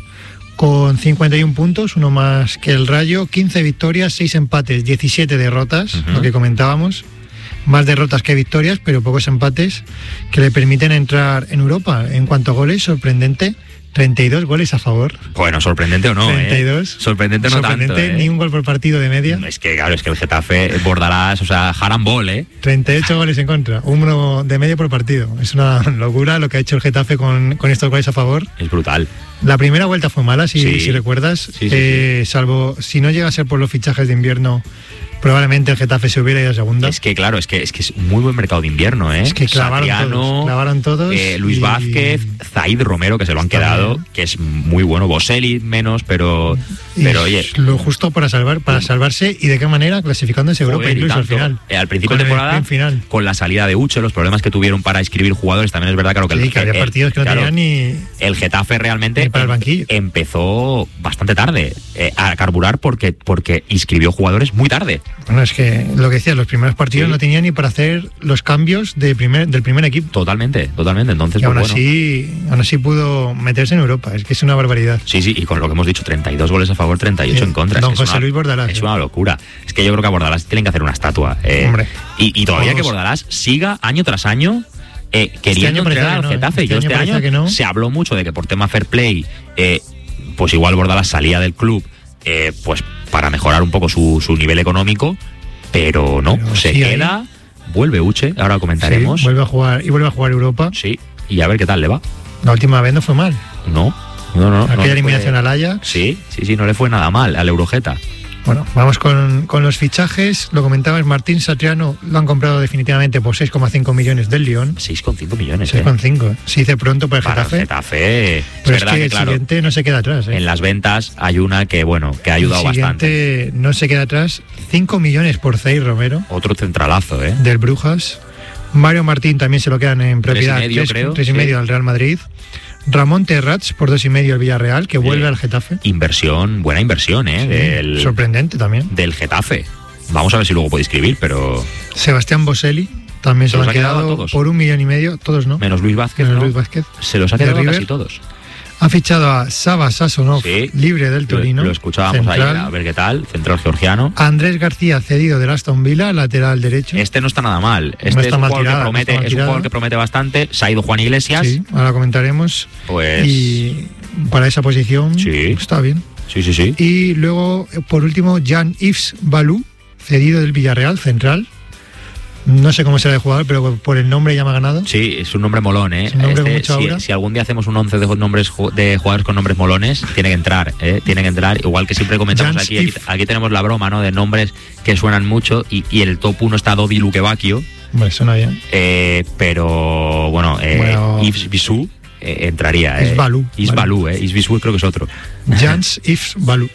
con cincuenta y un puntos, uno más que el Rayo, quince victorias, seis empates, diecisiete derrotas, uh-huh. lo que comentábamos. Más derrotas que victorias, pero pocos empates que le permiten entrar en Europa. En cuanto a goles, sorprendente. treinta y dos goles a favor. Bueno, sorprendente o no, treinta y dos. ¿eh? Sorprendente no sorprendente, tanto, ¿eh? Ni un gol por partido de media. Es que, claro, es que el Getafe, Bordalás, o sea, Jarambol, ¿eh? treinta y ocho goles en contra, uno de media por partido. Es una locura lo que ha hecho el Getafe con, con estos goles a favor. Es brutal. La primera vuelta fue mala, si, sí. si recuerdas. Sí, sí, eh, sí. Salvo, si no llega a ser por los fichajes de invierno, probablemente el Getafe se hubiera ido a segunda. Es que claro, es que es que es un muy buen mercado de invierno, ¿eh? Es que clavaron Satriano, todos, clavaron todos eh, Luis y... Vázquez, Zaid Romero, que se lo han quedado, bien. Que es muy bueno, Boselli menos, pero y pero oye, lo justo para salvar, para salvarse y de qué manera, clasificándose a Europa joder, incluso al final. Eh, al principio de temporada, final. Con la salida de Uche, los problemas que tuvieron para inscribir jugadores, también es verdad claro, que sí, el, que había el, partidos que no claro, tenían ni el Getafe realmente ni para el banquillo. Empezó bastante tarde eh, a carburar porque porque inscribió jugadores muy tarde. Bueno, es que lo que decía, los primeros partidos sí. no tenían ni para hacer los cambios de primer, del primer equipo. Totalmente, totalmente. Entonces, y aún, pues, así, bueno. aún así pudo meterse en Europa. Es que es una barbaridad. Sí, sí, y con lo que hemos dicho, treinta y dos goles a favor, treinta y ocho sí. en contra. Don es que José es una, Luis Bordalás. Es ¿eh? una locura. Es que yo creo que a Bordalás tienen que hacer una estatua. Eh, Hombre. Y, y todavía Todos. que Bordalás siga año tras año eh, queriendo este entrenar al no, Getafe. Este yo año este año que no. se habló mucho de que por tema fair play, eh, pues igual Bordalás salía del club eh, pues para mejorar un poco su, su nivel económico, pero no, pero se sí, queda, ahí. Vuelve Uche, ahora comentaremos. Sí, vuelve a jugar y vuelve a jugar Europa. Sí, y a ver qué tal le va. La última vez no fue mal. No, no, no. Aquella no eliminación fue... al Ajax. Sí, sí, sí, no le fue nada mal al Eurojeta. Bueno, vamos con, con los fichajes. Lo comentabas, Martín Satriano lo han comprado definitivamente por seis coma cinco millones del Lyon. seis coma cinco millones, seis coma cinco. Eh. Se dice pronto para el para Getafe. El Getafe. Pero es, es verdad que, que el claro, siguiente no se queda atrás. Eh. En las ventas hay una que, bueno, que ha ayudado el siguiente bastante. No se queda atrás. cinco millones por Zaid Romero. Otro centralazo, ¿eh? Del Brujas. Mario Martín también se lo quedan en propiedad. Tres y medio, tres, creo. Tres y sí. medio al Real Madrid. Ramón Terrats por dos y medio al Villarreal, que vuelve sí. al Getafe. Inversión, buena inversión, ¿eh? Sí, del, sorprendente también. Del Getafe. Vamos a ver si luego puede escribir, pero... Sebastián Boselli también se, se lo han quedado, quedado todos. Por un millón y medio, todos no. Menos Luis Vázquez, Menos ¿no? Luis Vázquez. Se los ha quedado casi todos. Ha fichado a Saba Sasonov, sí, libre del Torino. Lo, lo escuchábamos central. ahí, a ver qué tal, central georgiano. Andrés García, cedido del Aston Villa, lateral derecho. Este no está nada mal. Este no está es, un mal jugador tirada, que promete, no es un jugador que promete bastante. Se ha ido Juan Iglesias. Sí, ahora comentaremos. Pues... Y para esa posición sí. está bien. Sí, sí, sí. Y luego, por último, Jean-Yves Balou, cedido del Villarreal, central. No sé cómo será el jugador, pero por el nombre ya me ha ganado. Sí, es un nombre molón, ¿eh? Es un nombre este, con mucha si, si algún día hacemos un once de nombres de jugadores con nombres molones, tiene que entrar, ¿eh? Tiene que entrar. Igual que siempre comentamos aquí, aquí, aquí tenemos la broma, ¿no? De nombres que suenan mucho y, y el top uno está Dodi Lukebakio. Bueno, suena bien. Eh, pero, bueno, eh, bueno Yves Bisou eh, entraría. Es eh. Balou. Yves Balou, ¿eh? Yves Bisou creo que es otro. Jean-Yves Balou.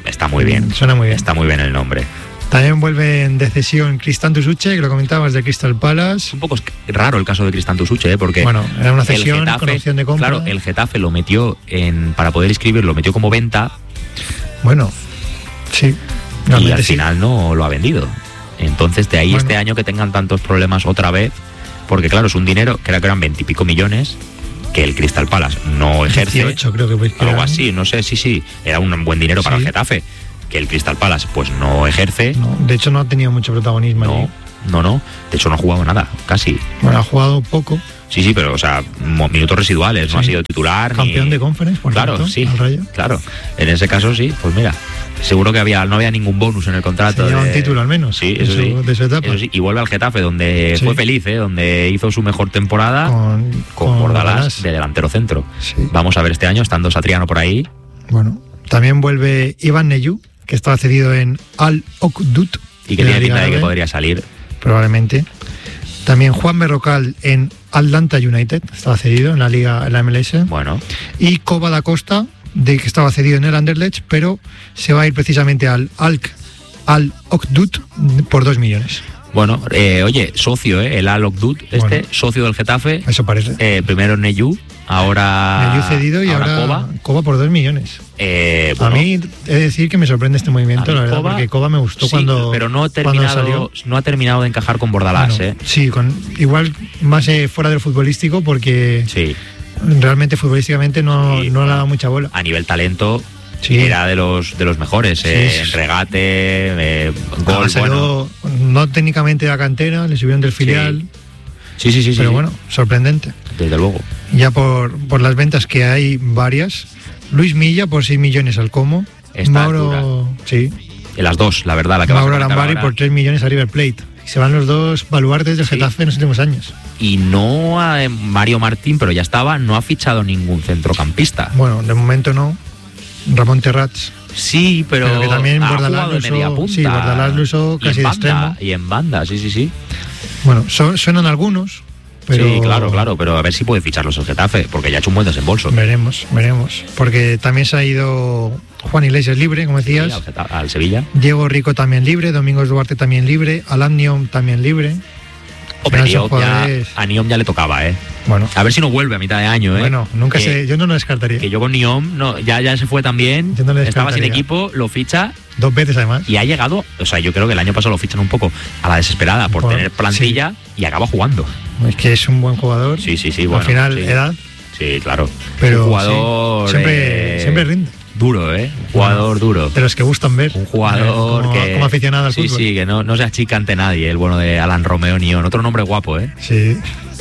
Está muy bien. Suena muy bien. Está muy bien el nombre. También vuelve en decisión Cristantus Uche, que lo comentabas, de Crystal Palace. Es un poco raro el caso de Cristantus Uche, ¿eh? Porque bueno, era una cesión Getafe, con opción de compra. Claro, el Getafe lo metió en para poder inscribir, lo metió como venta. Bueno, sí. Y al final sí. No lo ha vendido. Entonces, de ahí bueno. Este año que tengan tantos problemas otra vez, porque claro, es un dinero, creo que eran veintipico millones, que el Crystal Palace no ejerce. dieciocho, creo que pues, algo eran... así, no sé, sí, sí. Era un buen dinero para sí. El Getafe, que el Crystal Palace pues no ejerce. No, de hecho no ha tenido mucho protagonismo. No, allí. no, no. De hecho no ha jugado nada, casi. Bueno, ha jugado poco. Sí, sí, pero, o sea, minutos residuales, sí. No ha sido titular. Campeón ni... de Conference, por Claro, cierto, sí, al Rayo. Claro. En ese caso sí, pues mira, seguro que había no había ningún bonus en el contrato. Se lleva de... un título al menos. Sí, eso, de su, sí. De su etapa. Eso sí. Y vuelve al Getafe, donde sí. Fue feliz, ¿eh? Donde hizo su mejor temporada con, con, con Bordalás de delantero centro. Sí. Vamos a ver este año, estando Satriano por ahí. Bueno, también vuelve Iván Neyu, que estaba cedido en Al Okdut. Y que tiene pinta de que podría salir. Probablemente. También Juan Berrocal en Atlanta United, estaba cedido en la liga, en la M L S. Bueno. Y Coba da Costa, de que estaba cedido en el Anderlecht, pero se va a ir precisamente al Alk, al Okdut por dos millones. Bueno, eh, oye, socio, ¿eh? El Al Okdut, este, bueno, socio del Getafe. Eso parece. Eh, primero Neyu, ahora. Neyu cedido y ahora, ahora Coba. Coba por dos millones. Eh, bueno, a mí he de decir que me sorprende este movimiento, la verdad, Coba, porque Coba me gustó sí, cuando pero no ha terminado, salió. No ha terminado de encajar con Bordalás, bueno, ¿eh? Sí, con, igual más eh, fuera del futbolístico, porque sí. realmente futbolísticamente no, sí, no le ha dado mucha bola. A nivel talento. Sí. Era de los de los mejores, sí. eh, en regate, eh, gol, no, salió, bueno. No técnicamente de la cantera, le subieron del filial. Sí, sí, sí. sí pero sí. bueno, sorprendente. Desde luego. Ya por, por las ventas que hay varias. Luis Milla por seis millones al Como. Esta Mauro, sí. En las dos, la verdad. La que Mauro Arambari por tres millones a River Plate. Se van los dos baluartes del sí. Getafe en los últimos años. Y no a Mario Martín, pero ya estaba, no ha fichado ningún centrocampista. Bueno, de momento no. Ramón Terrats. Sí, pero, pero que también Bordalás lo usó, media punta. Sí, Bordalás lo usó casi de extremo. Y en banda, sí, sí, sí. Bueno, son, suenan algunos. Pero... Sí, claro, claro, pero a ver si puede ficharlos el Getafe, porque ya ha hecho un buen desembolso. Veremos, veremos. Porque también se ha ido Juan Iglesias libre, como decías. Sí, al, al Sevilla. Diego Rico también libre, Domingos Duarte también libre, Alan Niom también libre. Hombre, Niom ya, a Niom ya le tocaba, ¿eh? Bueno. A ver si no vuelve a mitad de año, ¿eh? Bueno, nunca que, sé, yo no lo descartaría. Que yo con Niom, no, ya, ya se fue también, no estaba sin equipo, lo ficha. Dos veces además. Y ha llegado, o sea, yo creo que el año pasado lo fichan un poco a la desesperada por bueno, tener plantilla sí. Y acaba jugando. Es que es un buen jugador. Sí, sí, sí. Bueno, al final, sí. edad. Sí, claro. Pero un jugador sí, siempre, eh, siempre rinde. Duro, ¿eh? Un jugador bueno, duro. De los que gustan ver. Un jugador como, que... como aficionado al sí, fútbol. Sí, sí, que no, no se achica ante nadie, el bueno de Alan Romeo Nión. Otro nombre guapo, ¿eh? Sí.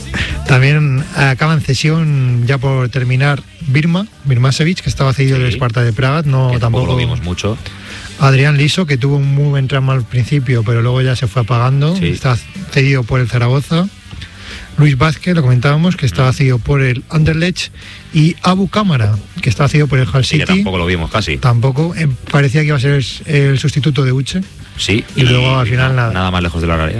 También acaba en cesión, ya por terminar, Birma, Birmasevic, que estaba cedido sí. del Sparta de Praga. No, que tampoco lo vimos mucho. Adrián Liso, que tuvo un muy buen tramo al principio, pero luego ya se fue apagando. Sí. Está cedido por el Zaragoza. Luis Vázquez, lo comentábamos, que estaba cedido por el Anderlecht, y Abu Cámara, que estaba cedido por el Hull City. Sí, que tampoco lo vimos casi. Tampoco, eh, parecía que iba a ser el sustituto de Uche. Sí. Y, y luego al final no, nada. Nada más lejos de la realidad.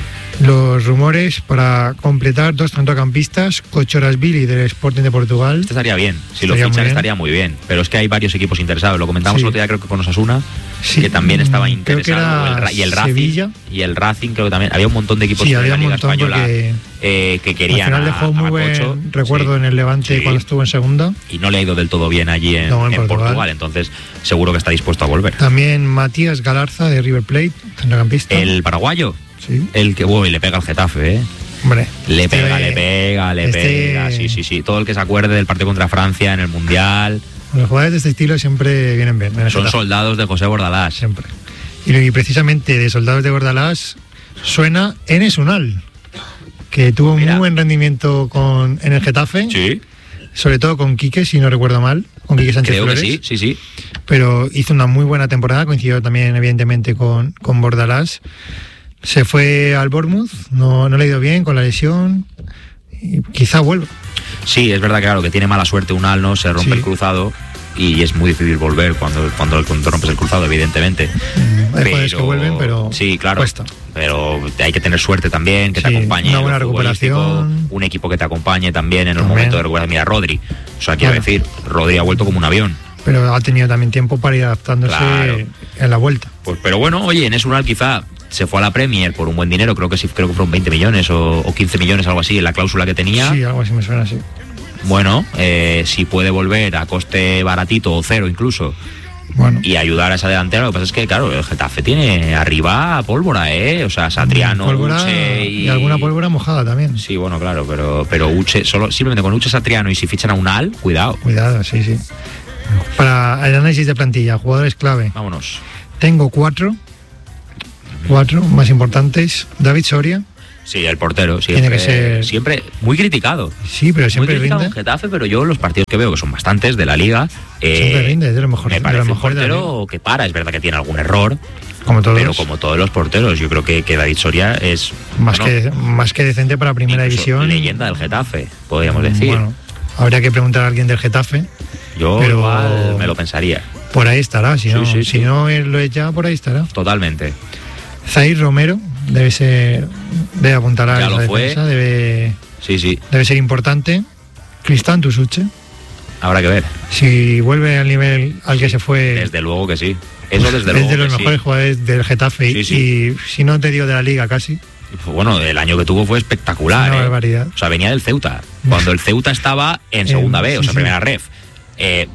Los rumores para completar dos centrocampistas, Cochorasvili del Sporting de Portugal. Este estaría bien, si estaría lo fichan muy estaría muy bien, pero es que hay varios equipos interesados, lo comentamos sí. el otro día creo que con Osasuna, sí. que también estaba interesado, era el, y el Racing, Sevilla. y el Racing creo que también, había un montón de equipos sí, de la Liga Española eh, que querían al final dejó a, muy a buen recuerdo sí. en el Levante sí. cuando estuvo en segunda. Y no le ha ido del todo bien allí en, no, en, en Portugal. Portugal, entonces seguro que está dispuesto a volver. También Matías Galarza de River Plate, centrocampista. El paraguayo. Sí. El que uy, le pega al Getafe, ¿eh? Hombre, le este, pega, le pega, le este... pega. Sí, sí, sí. Todo el que se acuerde del partido contra Francia en el Mundial. Los jugadores de este estilo siempre vienen bien. Son Getafe. Soldados de José Bordalás. Siempre. Y, y precisamente de soldados de Bordalás suena Enes Unal, que tuvo Mira. un muy buen rendimiento con, en el Getafe. Sí. Sobre todo con Quique, si no recuerdo mal. Con Quique Sánchez Creo Flores. que sí, sí, sí. Pero hizo una muy buena temporada, coincidió también evidentemente con, con Bordalás. Se fue al Bournemouth, no, no le ha ido bien con la lesión, y quizá vuelva. Sí, es verdad que claro, que tiene mala suerte Unal, ¿no? Se rompe sí. el cruzado y es muy difícil volver cuando, cuando, cuando rompes el cruzado, evidentemente. Mm, hay jugadores que vuelven, pero sí, claro, cuesta. Pero hay que tener suerte también, que sí, te acompañe. Una buena recuperación. Un equipo que te acompañe también en el también. momento de recuperación. Mira, Rodri, o sea, quiero bueno. decir, Rodri ha vuelto como un avión. pero ha tenido también tiempo para ir adaptándose claro. en la vuelta. Pues, pero bueno, oye, Enes Unal quizá se fue a la Premier por un buen dinero, creo que sí, creo que fueron veinte millones o, o quince millones, algo así, en la cláusula que tenía. Sí, algo así me suena así. Bueno, eh, si puede volver a coste baratito o cero incluso, bueno, y ayudar a esa delantera, lo que pasa es que, claro, el Getafe tiene arriba pólvora, ¿eh? O sea, Satriano, pólvora, Uche y... y alguna pólvora mojada también. Sí, bueno, claro, pero, pero Uche, solo, simplemente con Uche, Satriano y si fichan a Unal, cuidado. Cuidado, sí, sí. Para el análisis de plantilla, jugadores clave. Vámonos. Tengo cuatro, cuatro más importantes. David Soria. Sí, el portero, siempre, tiene que ser siempre muy criticado. Sí, pero siempre muy criticado rinde. En Getafe, pero yo los partidos que veo, que son bastantes de la liga, eh, siempre rinde, es de lo mejor. Me parece de lo un mejor portero que para, es verdad que tiene algún error, como todos. Pero como todos los porteros, yo creo que, que David Soria es más, bueno, que, más que decente para primera división. Leyenda del Getafe, podríamos decir. Bueno, habría que preguntar a alguien del Getafe. Yo pero igual me lo pensaría. Por ahí estará, si, sí, no, sí, si sí. no lo es ya, por ahí estará. Totalmente. Zair Romero debe ser, debe apuntar a ya la lo fue. defensa, debe, sí, sí. debe ser importante. Cristán Tusuche. Habrá que ver. Si vuelve al nivel al que se fue. Desde luego que sí. Eso desde es luego. Es de los que mejores sí. jugadores del Getafe. Sí, sí. Y si no te digo de la liga casi. Bueno, el año que tuvo fue espectacular. Una ¿eh? barbaridad. O sea, venía del Ceuta. Cuando el Ceuta estaba en segunda B, sí, o sea, sí. primera ref. Eh,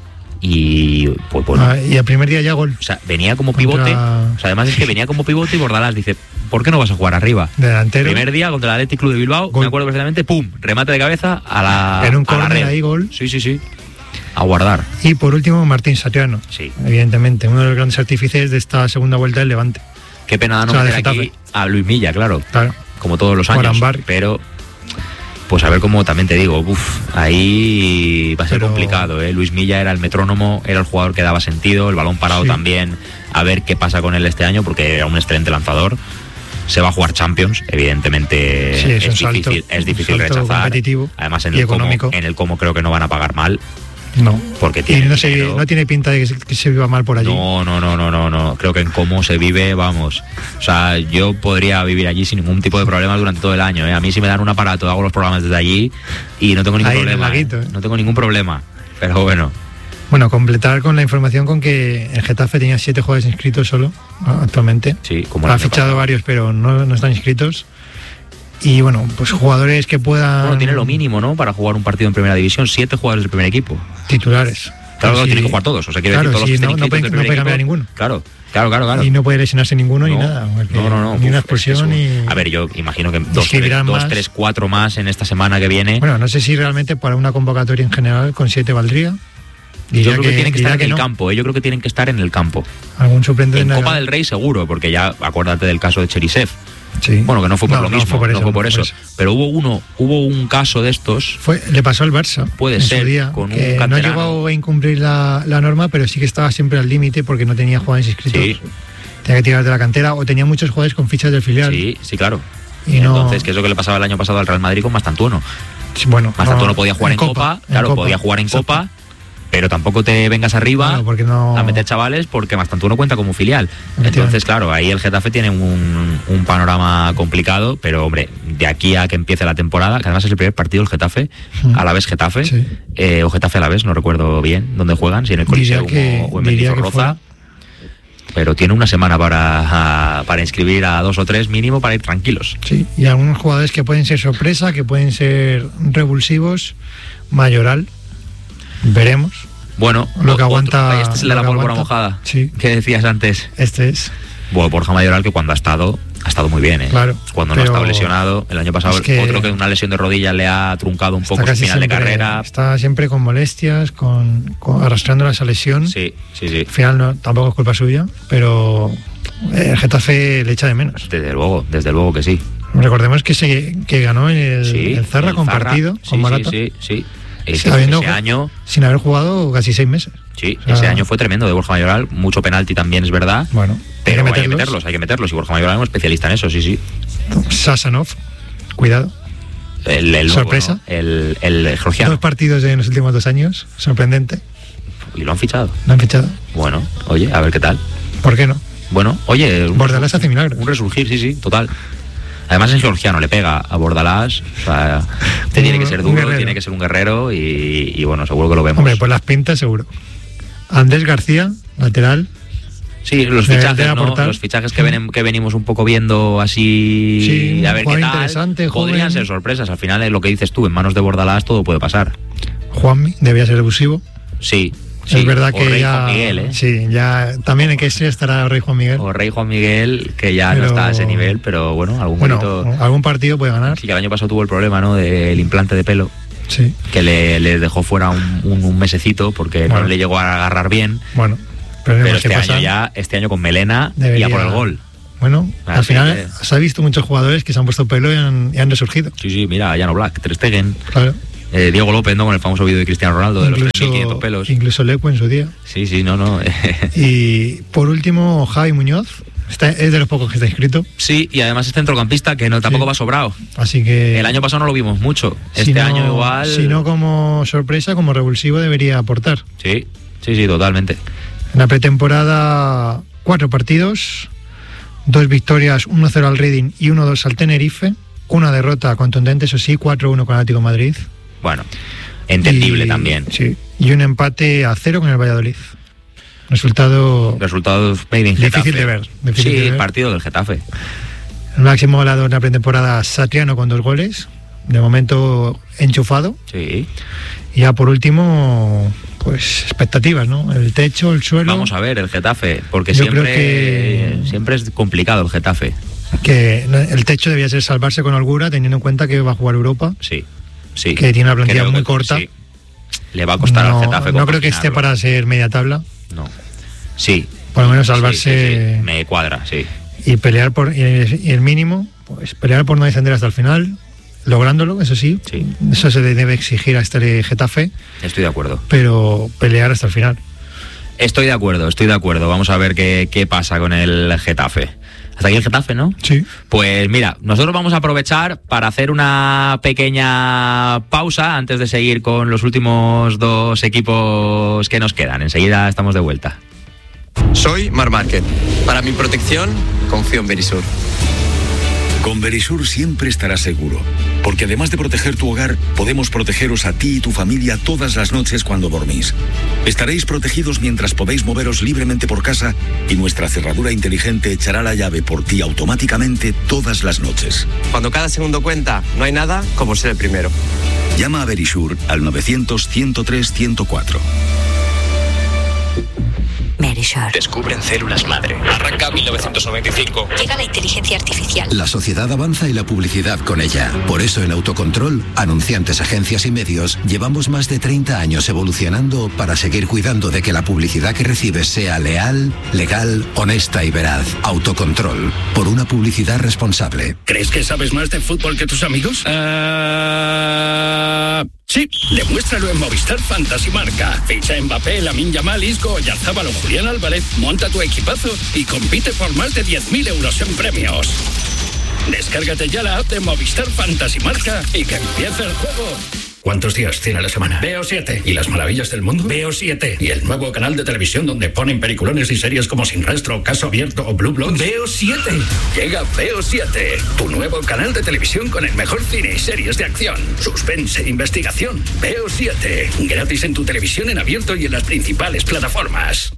y pues bueno. Ah, y el primer día ya gol. O sea, venía como pivote. Contra... O sea, además es que venía como pivote y Bordalás dice, ¿por qué no vas a jugar arriba? Delantero. Primer día contra el Athletic Club de Bilbao, gol. me acuerdo perfectamente, pum, remate de cabeza a la en un a la córner red. ahí gol. Sí, sí, sí. A guardar. Y por último, Martín Satriano. Sí. Evidentemente, uno de los grandes artífices de esta segunda vuelta del Levante. Qué pena da no o sea, meter aquí a Luis Milla, claro. Claro. Como todos los años. Guarambar. Pero, pues a ver cómo también te digo, uf, ahí va a ser pero... complicado, ¿eh? Luis Milla era el metrónomo, era el jugador que daba sentido, el balón parado sí. también. A ver qué pasa con él este año, porque era un excelente lanzador. Se va a jugar Champions, evidentemente sí, es, es, salto, difícil, es difícil rechazar. Además, en el, como, en el como creo que no van a pagar mal. No, porque tiene y no, se, no tiene pinta de que se, que se viva mal por allí. No, no, no, no, no, no. Creo que en cómo se vive, vamos. O sea, yo podría vivir allí sin ningún tipo de problema durante todo el año. ¿eh? A mí si me dan un aparato, hago los programas desde allí y no tengo ningún Ahí problema. laguito, ¿eh? No tengo ningún problema. Pero bueno. Bueno, completar con la información con que el Getafe tenía siete jugadores inscritos solo actualmente. Sí, como ha fichado pasado. varios, pero no, no están inscritos. Y bueno, pues jugadores que puedan... Bueno, tiene lo mínimo, ¿no? Para jugar un partido en primera división, siete jugadores del primer equipo. Titulares. Claro, sí. tienen que jugar todos. O sea, quiero claro, decir, todos sí, los que no, estén no puede, del no puede cambiar equipo, ninguno. Claro, claro, claro, claro. Y no puede lesionarse ninguno no, ni nada. No, no, no. Ni Uf, una expulsión es ni... A ver, yo imagino que dos, tres, dos, tres, cuatro más en esta semana que viene. Bueno, no sé si realmente para una convocatoria en general con siete valdría. Diría yo creo que, que tienen que estar en que el no. campo, ¿eh? Yo creo que tienen que estar en el campo. Algún suplente en de Copa del Rey seguro, porque ya acuérdate del caso de Cherisev. Sí. Bueno, que no fue por no, lo no mismo, fue por eso, no fue por, no eso, por eso. Pero hubo uno, hubo un caso de estos. Fue, le pasó al Barça. Puede en ser, su día, con un que canterano. No llegó a incumplir la, la norma, pero sí que estaba siempre al límite porque no tenía jugadores inscritos. Sí. Tenía que tirar de la cantera o tenía muchos jugadores con fichas del filial. Sí, sí, claro. Y Entonces, no... que es lo que le pasaba el año pasado al Real Madrid con Mastantuono. Sí, bueno, Mastantuono no, podía jugar en, en Copa, Copa, claro, en Copa. podía jugar en Exacto. Copa. Pero tampoco te vengas arriba claro, porque no... a meter chavales porque Mastantuono cuenta como filial. Entonces, claro, ahí el Getafe tiene un, un panorama complicado, pero hombre, de aquí a que empiece la temporada, que además es el primer partido del Getafe, mm. a la vez Getafe, sí. eh, o Getafe a la vez, no recuerdo bien dónde juegan, si en el Coliseum que, o en Mendizorroza. Pero tiene una semana para, a, para inscribir a dos o tres mínimo para ir tranquilos. Sí, y algunos jugadores que pueden ser sorpresa, que pueden ser revulsivos, Mayoral. Veremos. Bueno, lo que aguanta. Otro, este es el de la pólvora mojada. Sí. ¿Qué decías antes? Este es. Bueno, Borja Mayoral, que cuando ha estado, ha estado muy bien, ¿eh? Claro. Cuando no ha estado lesionado. El año pasado, es que otro que una lesión de rodilla le ha truncado un poco su final siempre, de carrera. Está siempre con molestias, con, con arrastrando esa lesión. Sí, sí, sí. Al final no, tampoco es culpa suya, pero el Getafe le echa de menos. Desde luego, desde luego que sí. Recordemos que se que ganó el, sí, el Zarra el compartido Zarra, con sí, Morata. Sí, sí, sí. Ese, ese año sin haber jugado casi seis meses. Sí, o sea, ese año fue tremendo de Borja Mayoral, mucho penalti también, es verdad. Bueno, pero hay que, hay que meterlos, hay que meterlos. Y Borja Mayoral es un especialista en eso, sí, sí. Sasanov, cuidado. El, el sorpresa. Nuevo, ¿no? El, el georgiano. Dos partidos en los últimos dos años, sorprendente. Y lo han fichado. Lo han fichado. Bueno, oye, a ver qué tal. ¿Por qué no? Bueno, oye, Bordalás hace milagros. Un resurgir, sí, sí, total. Además es georgiano, le pega a Bordalás, o sea, tiene que ser duro, tiene que ser un guerrero y, y bueno, seguro que lo vemos. Hombre, pues las pintas seguro. Andrés García, lateral. Sí, los fichajes, ¿no? Los fichajes que, ven, que venimos un poco viendo así, sí, a ver qué tal, interesante, podrían joven. ser sorpresas. Al final es lo que dices tú, en manos de Bordalás todo puede pasar. Juanmi debía ser efusivo. Sí, sí. Es verdad o que Rey ya, Juan Miguel, ¿eh? Sí, ya también en que sí estará Rey Juan Miguel. O Rey Juan Miguel, que ya pero, no está a ese nivel, pero bueno, algún bueno, bonito, algún partido puede ganar. Sí, que el año pasado tuvo el problema, ¿no? Del implante de pelo. Sí. Que le, le dejó fuera un, un, un mesecito porque bueno. no le llegó a agarrar bien. Bueno. Pero, pero este año ya, este año con melena debería, y a por el gol. Bueno, Así al final que... se ha visto muchos jugadores que se han puesto pelo y han, y han resurgido. Sí, sí, mira, Llano Black, Ter Stegen, claro. eh, Diego López, ¿no? Con el famoso vídeo de Cristiano Ronaldo incluso, de los tres mil quinientos pelos. Incluso Leco en su día. Sí, sí, no, no. Y por último, Javi Muñoz. Está, es de los pocos que está inscrito. Sí, y además es centrocampista que no tampoco sí. va sobrado. Así que el año pasado no lo vimos mucho. Este si no, año igual. Si no como sorpresa, como revulsivo debería aportar. Sí, sí, sí, totalmente. En la pretemporada, cuatro partidos, dos victorias, uno cero al Reading y uno dos al Tenerife. Una derrota contundente, eso sí, cuatro uno con Atlético de Madrid. Bueno, entendible y, también. Sí, y un empate a cero con el Valladolid. Resultado... Resultados made in Getafe. Difícil de ver. Difícil sí, de ver. Partido del Getafe. El máximo goleador de la pretemporada, Satriano, con dos goles. De momento enchufado. Sí. Y ya por último, pues expectativas, ¿no? El techo, el suelo. Vamos a ver el Getafe, porque Yo siempre, creo que... siempre es complicado el Getafe. Que el techo debía ser salvarse con holgura, teniendo en cuenta que va a jugar Europa. Sí, sí. Que tiene una plantilla creo muy que, corta. Sí. Le va a costar no, al Getafe. No creo que esté para ser media tabla. No. Sí. Por lo menos salvarse. Sí, sí, sí. Me cuadra, sí. Y pelear por. Y el mínimo, pues pelear por no descender hasta el final. Lográndolo, eso sí, sí, eso se le debe exigir a este Getafe. Estoy de acuerdo. Pero pelear hasta el final. Estoy de acuerdo, estoy de acuerdo. Vamos a ver qué, qué pasa con el Getafe. Hasta aquí el Getafe, ¿no? Sí. Pues mira, nosotros vamos a aprovechar para hacer una pequeña pausa antes de seguir con los últimos dos equipos que nos quedan. Enseguida estamos de vuelta. Soy Mar Márquez. Para mi protección, confío en Verisur. Con Verisur siempre estarás seguro, porque además de proteger tu hogar, podemos protegeros a ti y tu familia todas las noches cuando dormís. Estaréis protegidos mientras podéis moveros libremente por casa y nuestra cerradura inteligente echará la llave por ti automáticamente todas las noches. Cuando cada segundo cuenta, no hay nada como ser el primero. Llama a Verisur al novecientos, ciento tres, ciento cuatro. Verisur. Descubren células madre. Arranca mil novecientos noventa y cinco. Llega la inteligencia artificial. La sociedad avanza y la publicidad con ella. Por eso en Autocontrol, anunciantes, agencias y medios, llevamos más de treinta años evolucionando para seguir cuidando de que la publicidad que recibes sea leal, legal, honesta y veraz. Autocontrol. Por una publicidad responsable. ¿Crees que sabes más de fútbol que tus amigos? Uh... Sí, demuéstralo en Movistar Fantasy Marca. Ficha Mbappé, Lamine Yamal, Isco, Oyarzábal o Julián Álvarez, monta tu equipazo y compite por más de diez mil euros en premios. Descárgate ya la app de Movistar Fantasy Marca y que empiece el juego. ¿Cuántos días tiene la semana? Veo siete. ¿Y las maravillas del mundo? Veo siete. ¿Y el nuevo canal de televisión donde ponen peliculones y series como Sin Rastro, Caso Abierto o Blue Bloods? Veo siete. Llega Veo siete, tu nuevo canal de televisión con el mejor cine y series de acción, suspense e investigación. Veo siete. Gratis en tu televisión en abierto y en las principales plataformas.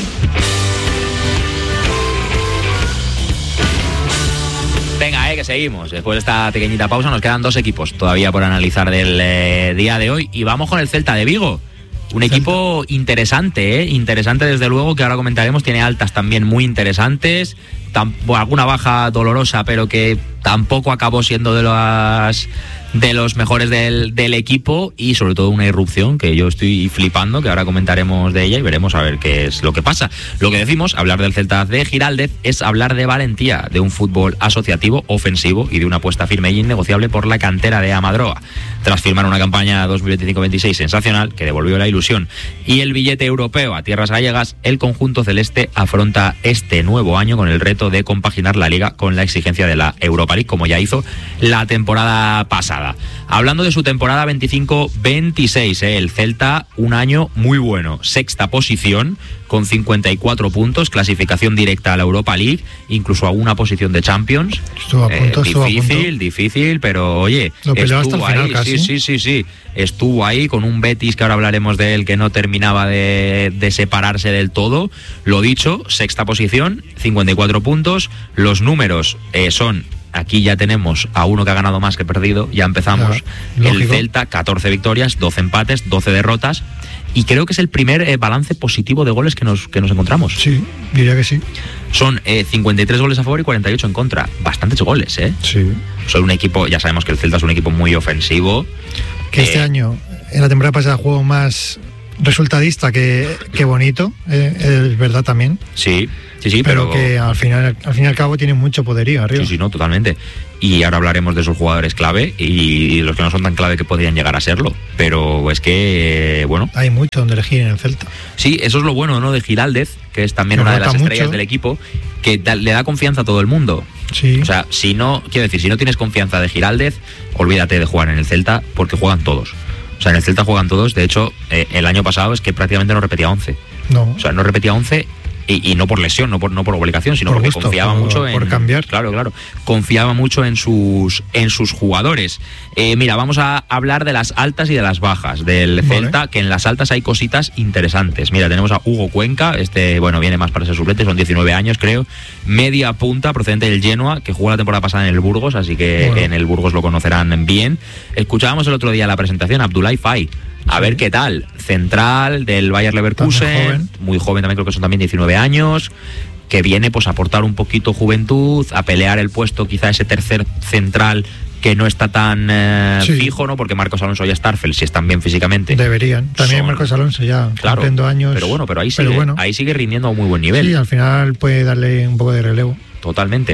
Venga, eh, que seguimos. Después de esta pequeñita pausa nos quedan dos equipos todavía por analizar del eh, día de hoy. Y vamos con el Celta de Vigo. Un equipo interesante, ¿eh? Interesante desde luego, que ahora comentaremos. Tiene altas también muy interesantes. Tam- alguna baja dolorosa, pero que tampoco acabó siendo de las... de los mejores del, del equipo, y sobre todo una irrupción que yo estoy flipando, que ahora comentaremos de ella y veremos a ver qué es lo que pasa. Lo que decimos, hablar del Celta de Giraldez es hablar de valentía, de un fútbol asociativo, ofensivo y de una apuesta firme e innegociable por la cantera de Amadroa. Tras firmar una campaña dos mil veinticinco veintiséis sensacional que devolvió la ilusión y el billete europeo a tierras gallegas, el conjunto celeste afronta este nuevo año con el reto de compaginar la Liga con la exigencia de la Europa League, como ya hizo la temporada pasada. temporada. Hablando de su temporada veinticinco veintiséis, ¿eh? El Celta, un año muy bueno. Sexta posición, con cincuenta y cuatro puntos, clasificación directa a la Europa League, incluso a una posición de Champions. Estuvo a punto, eh, estuvo difícil, a punto. difícil, pero oye, lo peleó estuvo hasta el final ahí, casi. sí, sí, sí, sí. Estuvo ahí con un Betis, que ahora hablaremos de él, que no terminaba de, de separarse del todo. Lo dicho, sexta posición, cincuenta y cuatro puntos. Los números eh, son... Aquí ya tenemos a uno que ha ganado más que perdido. Ya empezamos. Claro, el Celta, catorce victorias, doce empates, doce derrotas. Y creo que es el primer eh, balance positivo de goles que nos, que nos encontramos. Sí, diría que sí. Son eh, cincuenta y tres goles a favor y cuarenta y ocho en contra. Bastantes goles, ¿eh? Sí. Son un equipo, ya sabemos que el Celta es un equipo muy ofensivo. Que eh, este año, en la temporada pasada, juego más resultadista que, que bonito. Eh, es verdad también. Sí. Sí, sí, pero, pero que al final, al fin y al cabo tiene mucho poderío arriba. Sí, sí, no, totalmente. Y ahora hablaremos de sus jugadores clave y, y los que no son tan clave que podrían llegar a serlo. Pero es que, eh, bueno... Hay mucho donde elegir en el Celta. Sí, eso es lo bueno, ¿no? De Giraldez, que es también Que una de las rota estrellas mucho. del equipo, que da, le da confianza a todo el mundo. Sí. O sea, si no, quiero decir, si no tienes confianza de Giraldez, olvídate de jugar en el Celta, porque juegan todos. O sea, en el Celta juegan todos. De hecho, eh, el año pasado es que prácticamente no repetía once. No. O sea, no repetía once... Y, y no por lesión, no por, no por obligación, sino Por porque gusto, confiaba por- mucho en... por cambiar. Claro, claro. Confiaba mucho en sus, en sus jugadores. Eh, mira, vamos a hablar de las altas y de las bajas del Vale. Celta, que en las altas hay cositas interesantes. Mira, tenemos a Hugo Cuenca, este, bueno, viene más para ser suplente, son diecinueve años, creo. Media punta, procedente del Genoa, que jugó la temporada pasada en el Burgos, así que Bueno. en el Burgos lo conocerán bien. Escuchábamos el otro día la presentación, Abdoulaye Faye. A Sí. ver qué tal. Central del Bayer Leverkusen, También joven. muy joven también, creo que son también diecinueve años, que viene pues a aportar un poquito juventud, a pelear el puesto, quizá ese tercer central que no está tan eh, Sí. fijo, ¿no? Porque Marcos Alonso y Starfel, si están bien físicamente. Deberían. También Son- Marcos Alonso ya Claro, cumpliendo años. pero bueno, pero ahí sigue, pero bueno. ahí sigue rindiendo a un muy buen nivel. Sí, al final puede darle un poco de relevo. Totalmente.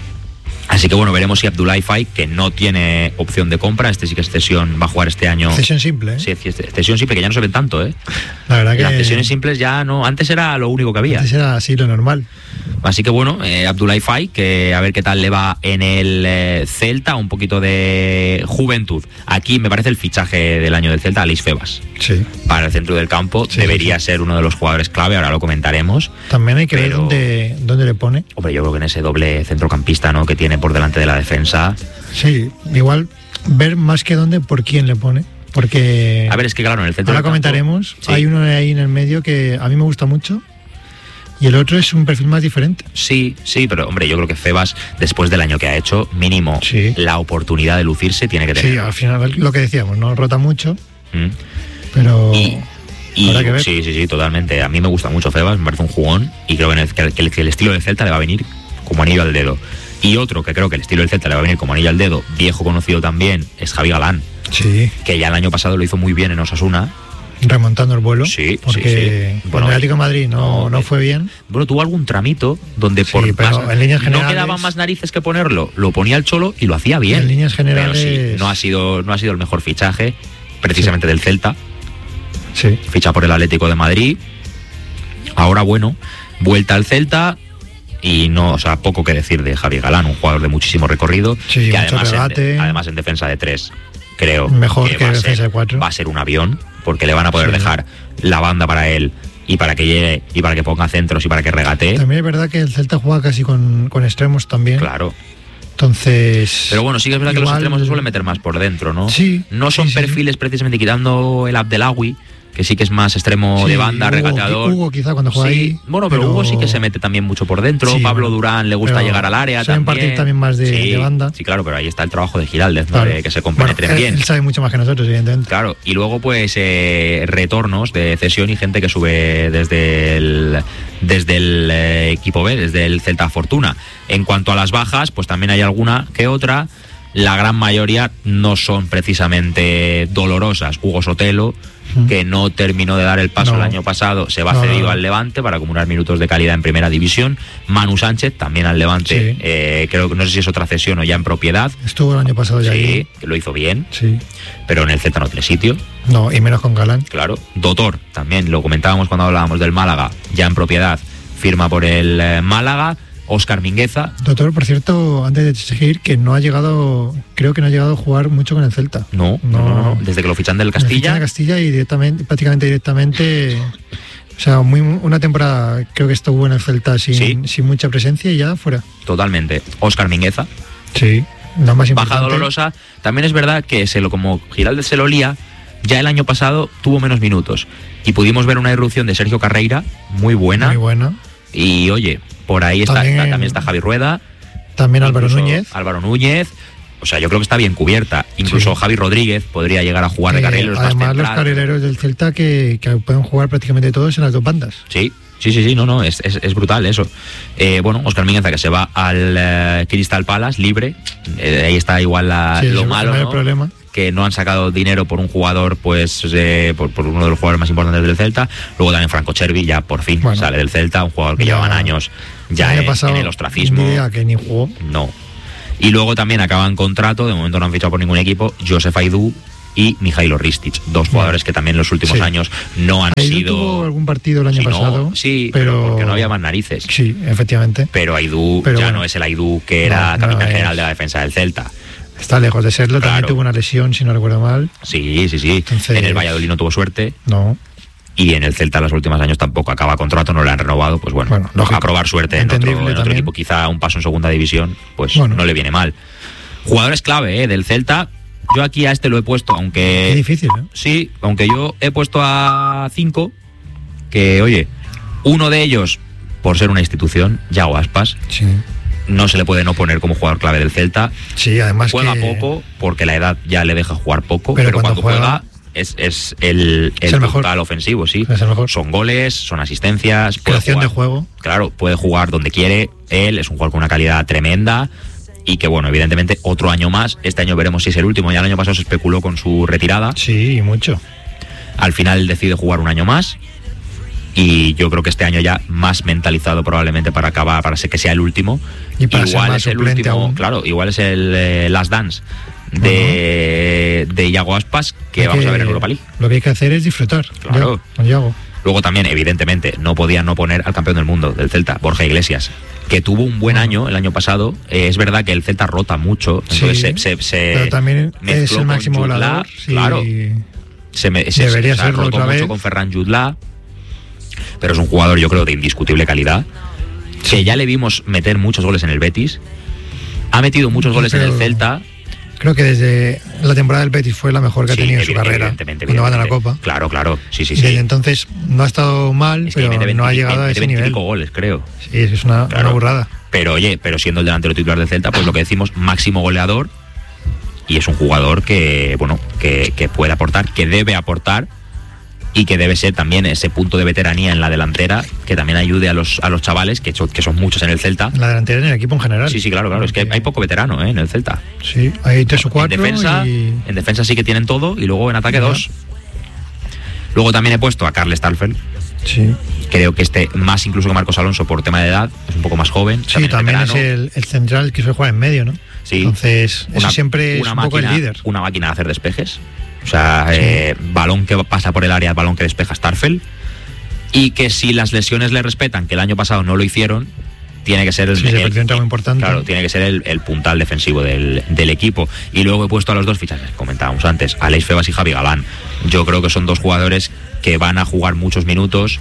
Así que bueno, veremos si Abdoulaye Faye, que no tiene opción de compra, este sí que es cesión, va a jugar este año. Cesión simple, ¿eh? Sí, cesión simple, que ya no se ven tanto, ¿eh? La verdad que Las cesiones simples ya no, antes era lo único que había. antes era así lo normal. Así que bueno, eh, Abdoulaye Faye, que a ver qué tal le va en el eh, Celta, un poquito de juventud. Aquí me parece el fichaje del año del Celta, Aleix Febas. Sí. Para el centro del campo, Sí, debería sí. ser uno de los jugadores clave, ahora lo comentaremos. También hay que ver Pero- dónde, dónde le pone. Hombre, yo creo que en ese doble centrocampista, ¿no?, que tiene por delante de la defensa. Sí, igual ver más que dónde, por quién le pone. Porque A ver, es que claro, en el centro ahora del campo- comentaremos, Sí. hay uno ahí en el medio que a mí me gusta mucho y el otro es un perfil más diferente. Sí, sí, pero hombre, yo creo que Febas, después del año que ha hecho, mínimo Sí. la oportunidad de lucirse tiene que Sí, tener. al final lo que decíamos, no rota mucho, Mm. pero Y, y- habrá que ver. sí, sí, sí, totalmente. A mí me gusta mucho Febas, me parece un jugón y creo que, en el, que el, que el estilo del Celta le va a venir como anillo al dedo. Y otro que creo que el estilo del Celta le va a venir como anillo al dedo, viejo conocido también, es Javi Galán, sí, que ya el año pasado lo hizo muy bien en Osasuna. remontando el vuelo, Sí, porque sí, sí. con Bueno, el Atlético de Madrid no, no, no eh, fue bien. Bueno, tuvo algún tramito donde Sí, por pero más- en líneas no generales- quedaban más narices que ponerlo, lo ponía el Cholo y lo hacía bien. En líneas generales- Pero sí, no ha sido, no ha sido el mejor fichaje, precisamente del Celta. Sí, Ficha por el Atlético de Madrid. Ahora, bueno, vuelta al Celta. Y no, o sea, poco que decir de Javi Galán, un jugador de muchísimo recorrido. Sí, que mucho además regate. en, además en defensa de tres, creo Mejor que va a defensa ser- de cuatro. Va a ser un avión, porque le van a poder Sí. dejar la banda para él y para que llegue y para que ponga centros y para que regatee. también es verdad que el Celta juega casi con, con extremos también. Claro. Entonces. Pero bueno, sí que es verdad que los igual- extremos se suelen meter más por dentro, ¿no? Sí, No son sí, sí, perfiles precisamente, quitando el Abdelawi, que sí que es más extremo Sí, de banda, Hugo, regateador. Hugo quizá cuando juega Sí, ahí, bueno, pero, pero- Hugo sí que se mete también mucho por dentro. Sí, Pablo bueno, Durán le gusta pero llegar al área suelen también. partir también más de- sí, de banda. Sí, claro, pero ahí está el trabajo de Giraldez, ¿no? Claro. De que se Bueno, compenetren él, bien. él sabe mucho más que nosotros, evidentemente. Claro, y luego pues eh, retornos de cesión y gente que sube desde el desde el eh, equipo B, desde el Celta Fortuna. En cuanto a las bajas, pues también hay alguna que otra. La gran mayoría no son precisamente dolorosas. Hugo Sotelo, Mm. que no terminó de dar el paso No. el año pasado, se va No, cedido no, no. al Levante para acumular minutos de calidad en primera división. Manu Sánchez, también al Levante, Sí. eh, creo que no sé si es otra cesión o ya en propiedad. Estuvo el año pasado ya Sí, ahí. que lo hizo bien, Sí. pero en el Celta no tiene sitio. No, y menos con Galán. Claro, Dotor, también lo comentábamos cuando hablábamos del Málaga, ya en propiedad, firma por el eh, Málaga. Óscar Mingueza. Doctor, por cierto, antes de seguir, que no ha llegado, creo que no ha llegado a jugar mucho con el Celta. No, no, no, no. Desde que lo fichan del Castilla. Fichan del Castilla y directamente, prácticamente directamente, o sea, muy, una temporada creo que estuvo en el Celta sin, ¿sí? sin mucha presencia y ya fuera. Totalmente. Óscar Mingueza. Sí, la más importante. Baja dolorosa. También es verdad que se lo, como Giraldez se lo lía, ya el año pasado tuvo menos minutos. Y pudimos ver una irrupción de Sergio Carreira muy buena. Muy buena. Y oye, por ahí está, también, está, también está Javi Rueda. También Álvaro Núñez. Álvaro Núñez. O sea, yo creo que está bien cubierta. Incluso sí. Javi Rodríguez podría llegar a jugar eh, de carrileros. Además, los carrileros del Celta que, que pueden jugar prácticamente todos en las dos bandas. Sí, sí, sí, sí, no, no, es, es, es brutal eso. Eh, bueno, Óscar Mingueza que se va al uh, Crystal Palace libre. Eh, ahí está igual la, sí, lo malo, no ¿no? problema. Que no han sacado dinero por un jugador, pues eh, por, por uno de los jugadores más importantes del Celta. Luego también Franco Cervi, ya por fin bueno, sale del Celta, un jugador que ya, llevaban años ya en, en el ostracismo. Ni idea que ni jugó. No. Y luego también acaban contrato, de momento no han fichado por ningún equipo, Josef Aidú y Mijailo Ristic, dos jugadores que también en los últimos sí. años no han Aidú sido... tuvo algún partido el año sí, pasado. No, sí, pero... pero porque no había más narices. Sí, efectivamente. Pero Aidú pero ya bueno, no es el Aidú que era no, capitán no general es. de la defensa del Celta. Está lejos de serlo, claro. También tuvo una lesión, si no recuerdo mal. Sí, sí, sí. Entonces, en el Valladolid no tuvo suerte. No. Y en el Celta en los últimos años tampoco acaba contrato, no le han renovado, pues bueno, bueno a probar suerte en otro, en otro equipo, quizá un paso en segunda división, pues bueno. no le viene mal. Jugadores clave, ¿eh? Del Celta. Yo aquí a este lo he puesto, aunque... Qué difícil, ¿eh? Sí, aunque yo he puesto a cinco, que oye, uno de ellos, por ser una institución, Yago Aspas. Sí. No se le puede no poner como jugador clave del Celta. Sí, además juega que... poco, porque la edad ya le deja jugar poco, pero, pero cuando, cuando juega... juega Es, es el, el, es el total ofensivo, sí. Es el mejor. Son goles, son asistencias. Creación de juego. Claro, puede jugar donde quiere. Él es un jugador con una calidad tremenda. Y que, bueno, evidentemente, otro año más. Este año veremos si es el último. Ya el año pasado se especuló con su retirada. Sí, mucho. Al final decide jugar un año más. Y yo creo que este año ya más mentalizado probablemente para acabar, para que sea el último. Y para igual ser más es el último, aún. Claro, igual es el eh, Last Dance de, uh-huh. de Yago Aspas que Hay vamos que, a ver en Europa League. Lo que hay que hacer es disfrutar. Claro. Ya, con Yago. Luego también, evidentemente, no podían no poner al campeón del mundo del Celta, Borja Iglesias, que tuvo un buen bueno. año el año pasado. Eh, es verdad que el Celta rota mucho, entonces sí, se, se, se pero también es el máximo goleador. Sí. Claro. Se, me, se, Debería se, se serlo rotó otra mucho vez. con Ferran Jutla, pero es un jugador, yo creo, de indiscutible calidad. Sí. Que ya le vimos meter muchos goles en el Betis. Ha metido muchos goles pero... en el Celta. Creo que desde la temporada del Betis fue la mejor que ha sí, tenido en su carrera evidentemente, cuando evidentemente. gana la Copa. Claro, claro, sí, sí, y sí. desde entonces no ha estado mal, es que pero veinte, no ha llegado veinte, a ese veinte nivel. goles, creo. Sí, es una, claro. una burrada. Pero oye, pero siendo el delantero titular del Celta, pues lo que decimos, máximo goleador, y es un jugador que, bueno, que, que puede aportar, que debe aportar, y que debe ser también ese punto de veteranía en la delantera que también ayude a los a los chavales, que son, que son muchos en el Celta. En la delantera en el equipo en general. Sí, sí, claro, claro. Es que hay poco veterano ¿eh? en el Celta. Sí, hay tres o cuatro. En defensa, y... en defensa sí que tienen todo, y luego en ataque ya. dos. Luego también he puesto a Carles Starfel. Sí. Creo que este, más incluso que Marcos Alonso por tema de edad, es un poco más joven. Sí, también, también es el, el central que suele jugar en medio, ¿no? Sí. Entonces, una, ese siempre una es un máquina, poco el líder. Una máquina de hacer despejes. O sea, sí. eh, balón que pasa por el área, balón que despeja Starfel. Y que si las lesiones le respetan, que el año pasado no lo hicieron, tiene que ser el, sí, el, el, el muy importante. Claro, tiene que ser el, el puntal defensivo del, del equipo. Y luego he puesto a los dos fichajes, comentábamos antes, Aleix Febas y Javi Galán. Yo creo que son dos jugadores que van a jugar muchos minutos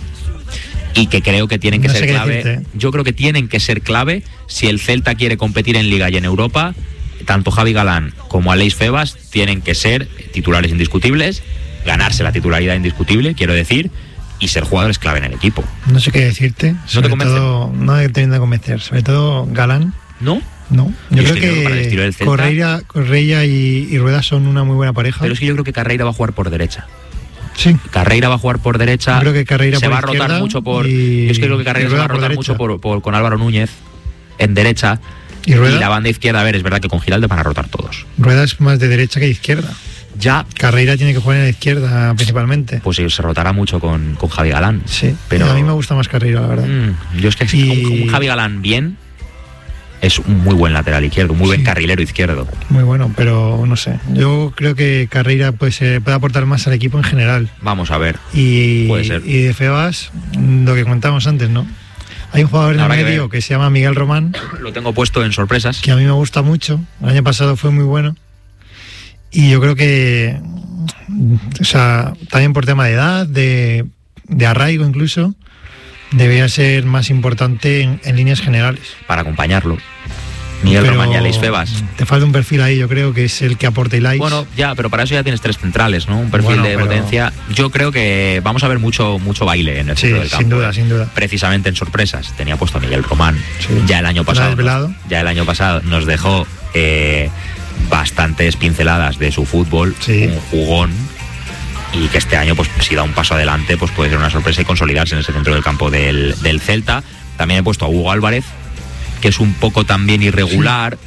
y que creo que tienen que no ser clave. Decirte. Yo creo que tienen que ser clave si el Celta quiere competir en Liga y en Europa. Tanto Javi Galán como Aleix Febas tienen que ser titulares indiscutibles, ganarse la titularidad indiscutible, quiero decir, y ser jugadores clave en el equipo. No sé qué decirte. ¿No te convence? Todo, no he tenido que convencer. Sobre todo Galán. ¿No? No. Yo, yo creo que, para el estilo del Celta, Correia, Correia y, y Rueda son una muy buena pareja. Pero es que yo creo que Carreira va a jugar por derecha. Sí. Carreira va a jugar por derecha. Yo creo que Carreira se por va a rotar mucho por. Y, yo es que creo que Carreira se va a rotar mucho por, por, con Álvaro Núñez en derecha. ¿Y Rueda? Y la banda izquierda, a ver, es verdad que con Giraldo van a rotar todos. Rueda es más de derecha que de izquierda. Ya. Carreira tiene que jugar en la izquierda principalmente. Pues sí, se rotará mucho con, con Javi Galán. Sí, pero a mí me gusta más Carreira, la verdad. Mmm, yo es que y... un, un Javi Galán bien es un muy buen lateral izquierdo, un muy sí. buen carrilero izquierdo. Muy bueno, pero no sé. Yo creo que Carreira pues, eh, puede aportar más al equipo en general. Vamos a ver. Y, puede ser. Y de Febas, lo que comentábamos antes, ¿no? Hay un jugador en el medio que, que se llama Miguel Román. Lo tengo puesto en sorpresas. Que a mí me gusta mucho. El año pasado fue muy bueno. Y yo creo que, o sea, también por tema de edad, de, de arraigo incluso, debería ser más importante en, en líneas generales. Para acompañarlo. Miguel Román y Aleix Febas. Te falta un perfil ahí, yo creo, que es el que aporta Aleix. Bueno, ya, pero para eso ya tienes tres centrales, ¿no? Un perfil bueno, de pero... potencia. Yo creo que vamos a ver mucho mucho baile en el sí, centro del campo. sin duda, sin duda. Precisamente en sorpresas. Tenía puesto a Miguel Román. Sí. Ya el año pasado. Nos, ya el año pasado nos dejó eh, bastantes pinceladas de su fútbol. Sí. Un jugón. Y que este año, pues si da un paso adelante, pues puede ser una sorpresa y consolidarse en ese centro del campo del, del Celta. También he puesto a Hugo Álvarez, que es un poco también irregular. Sí.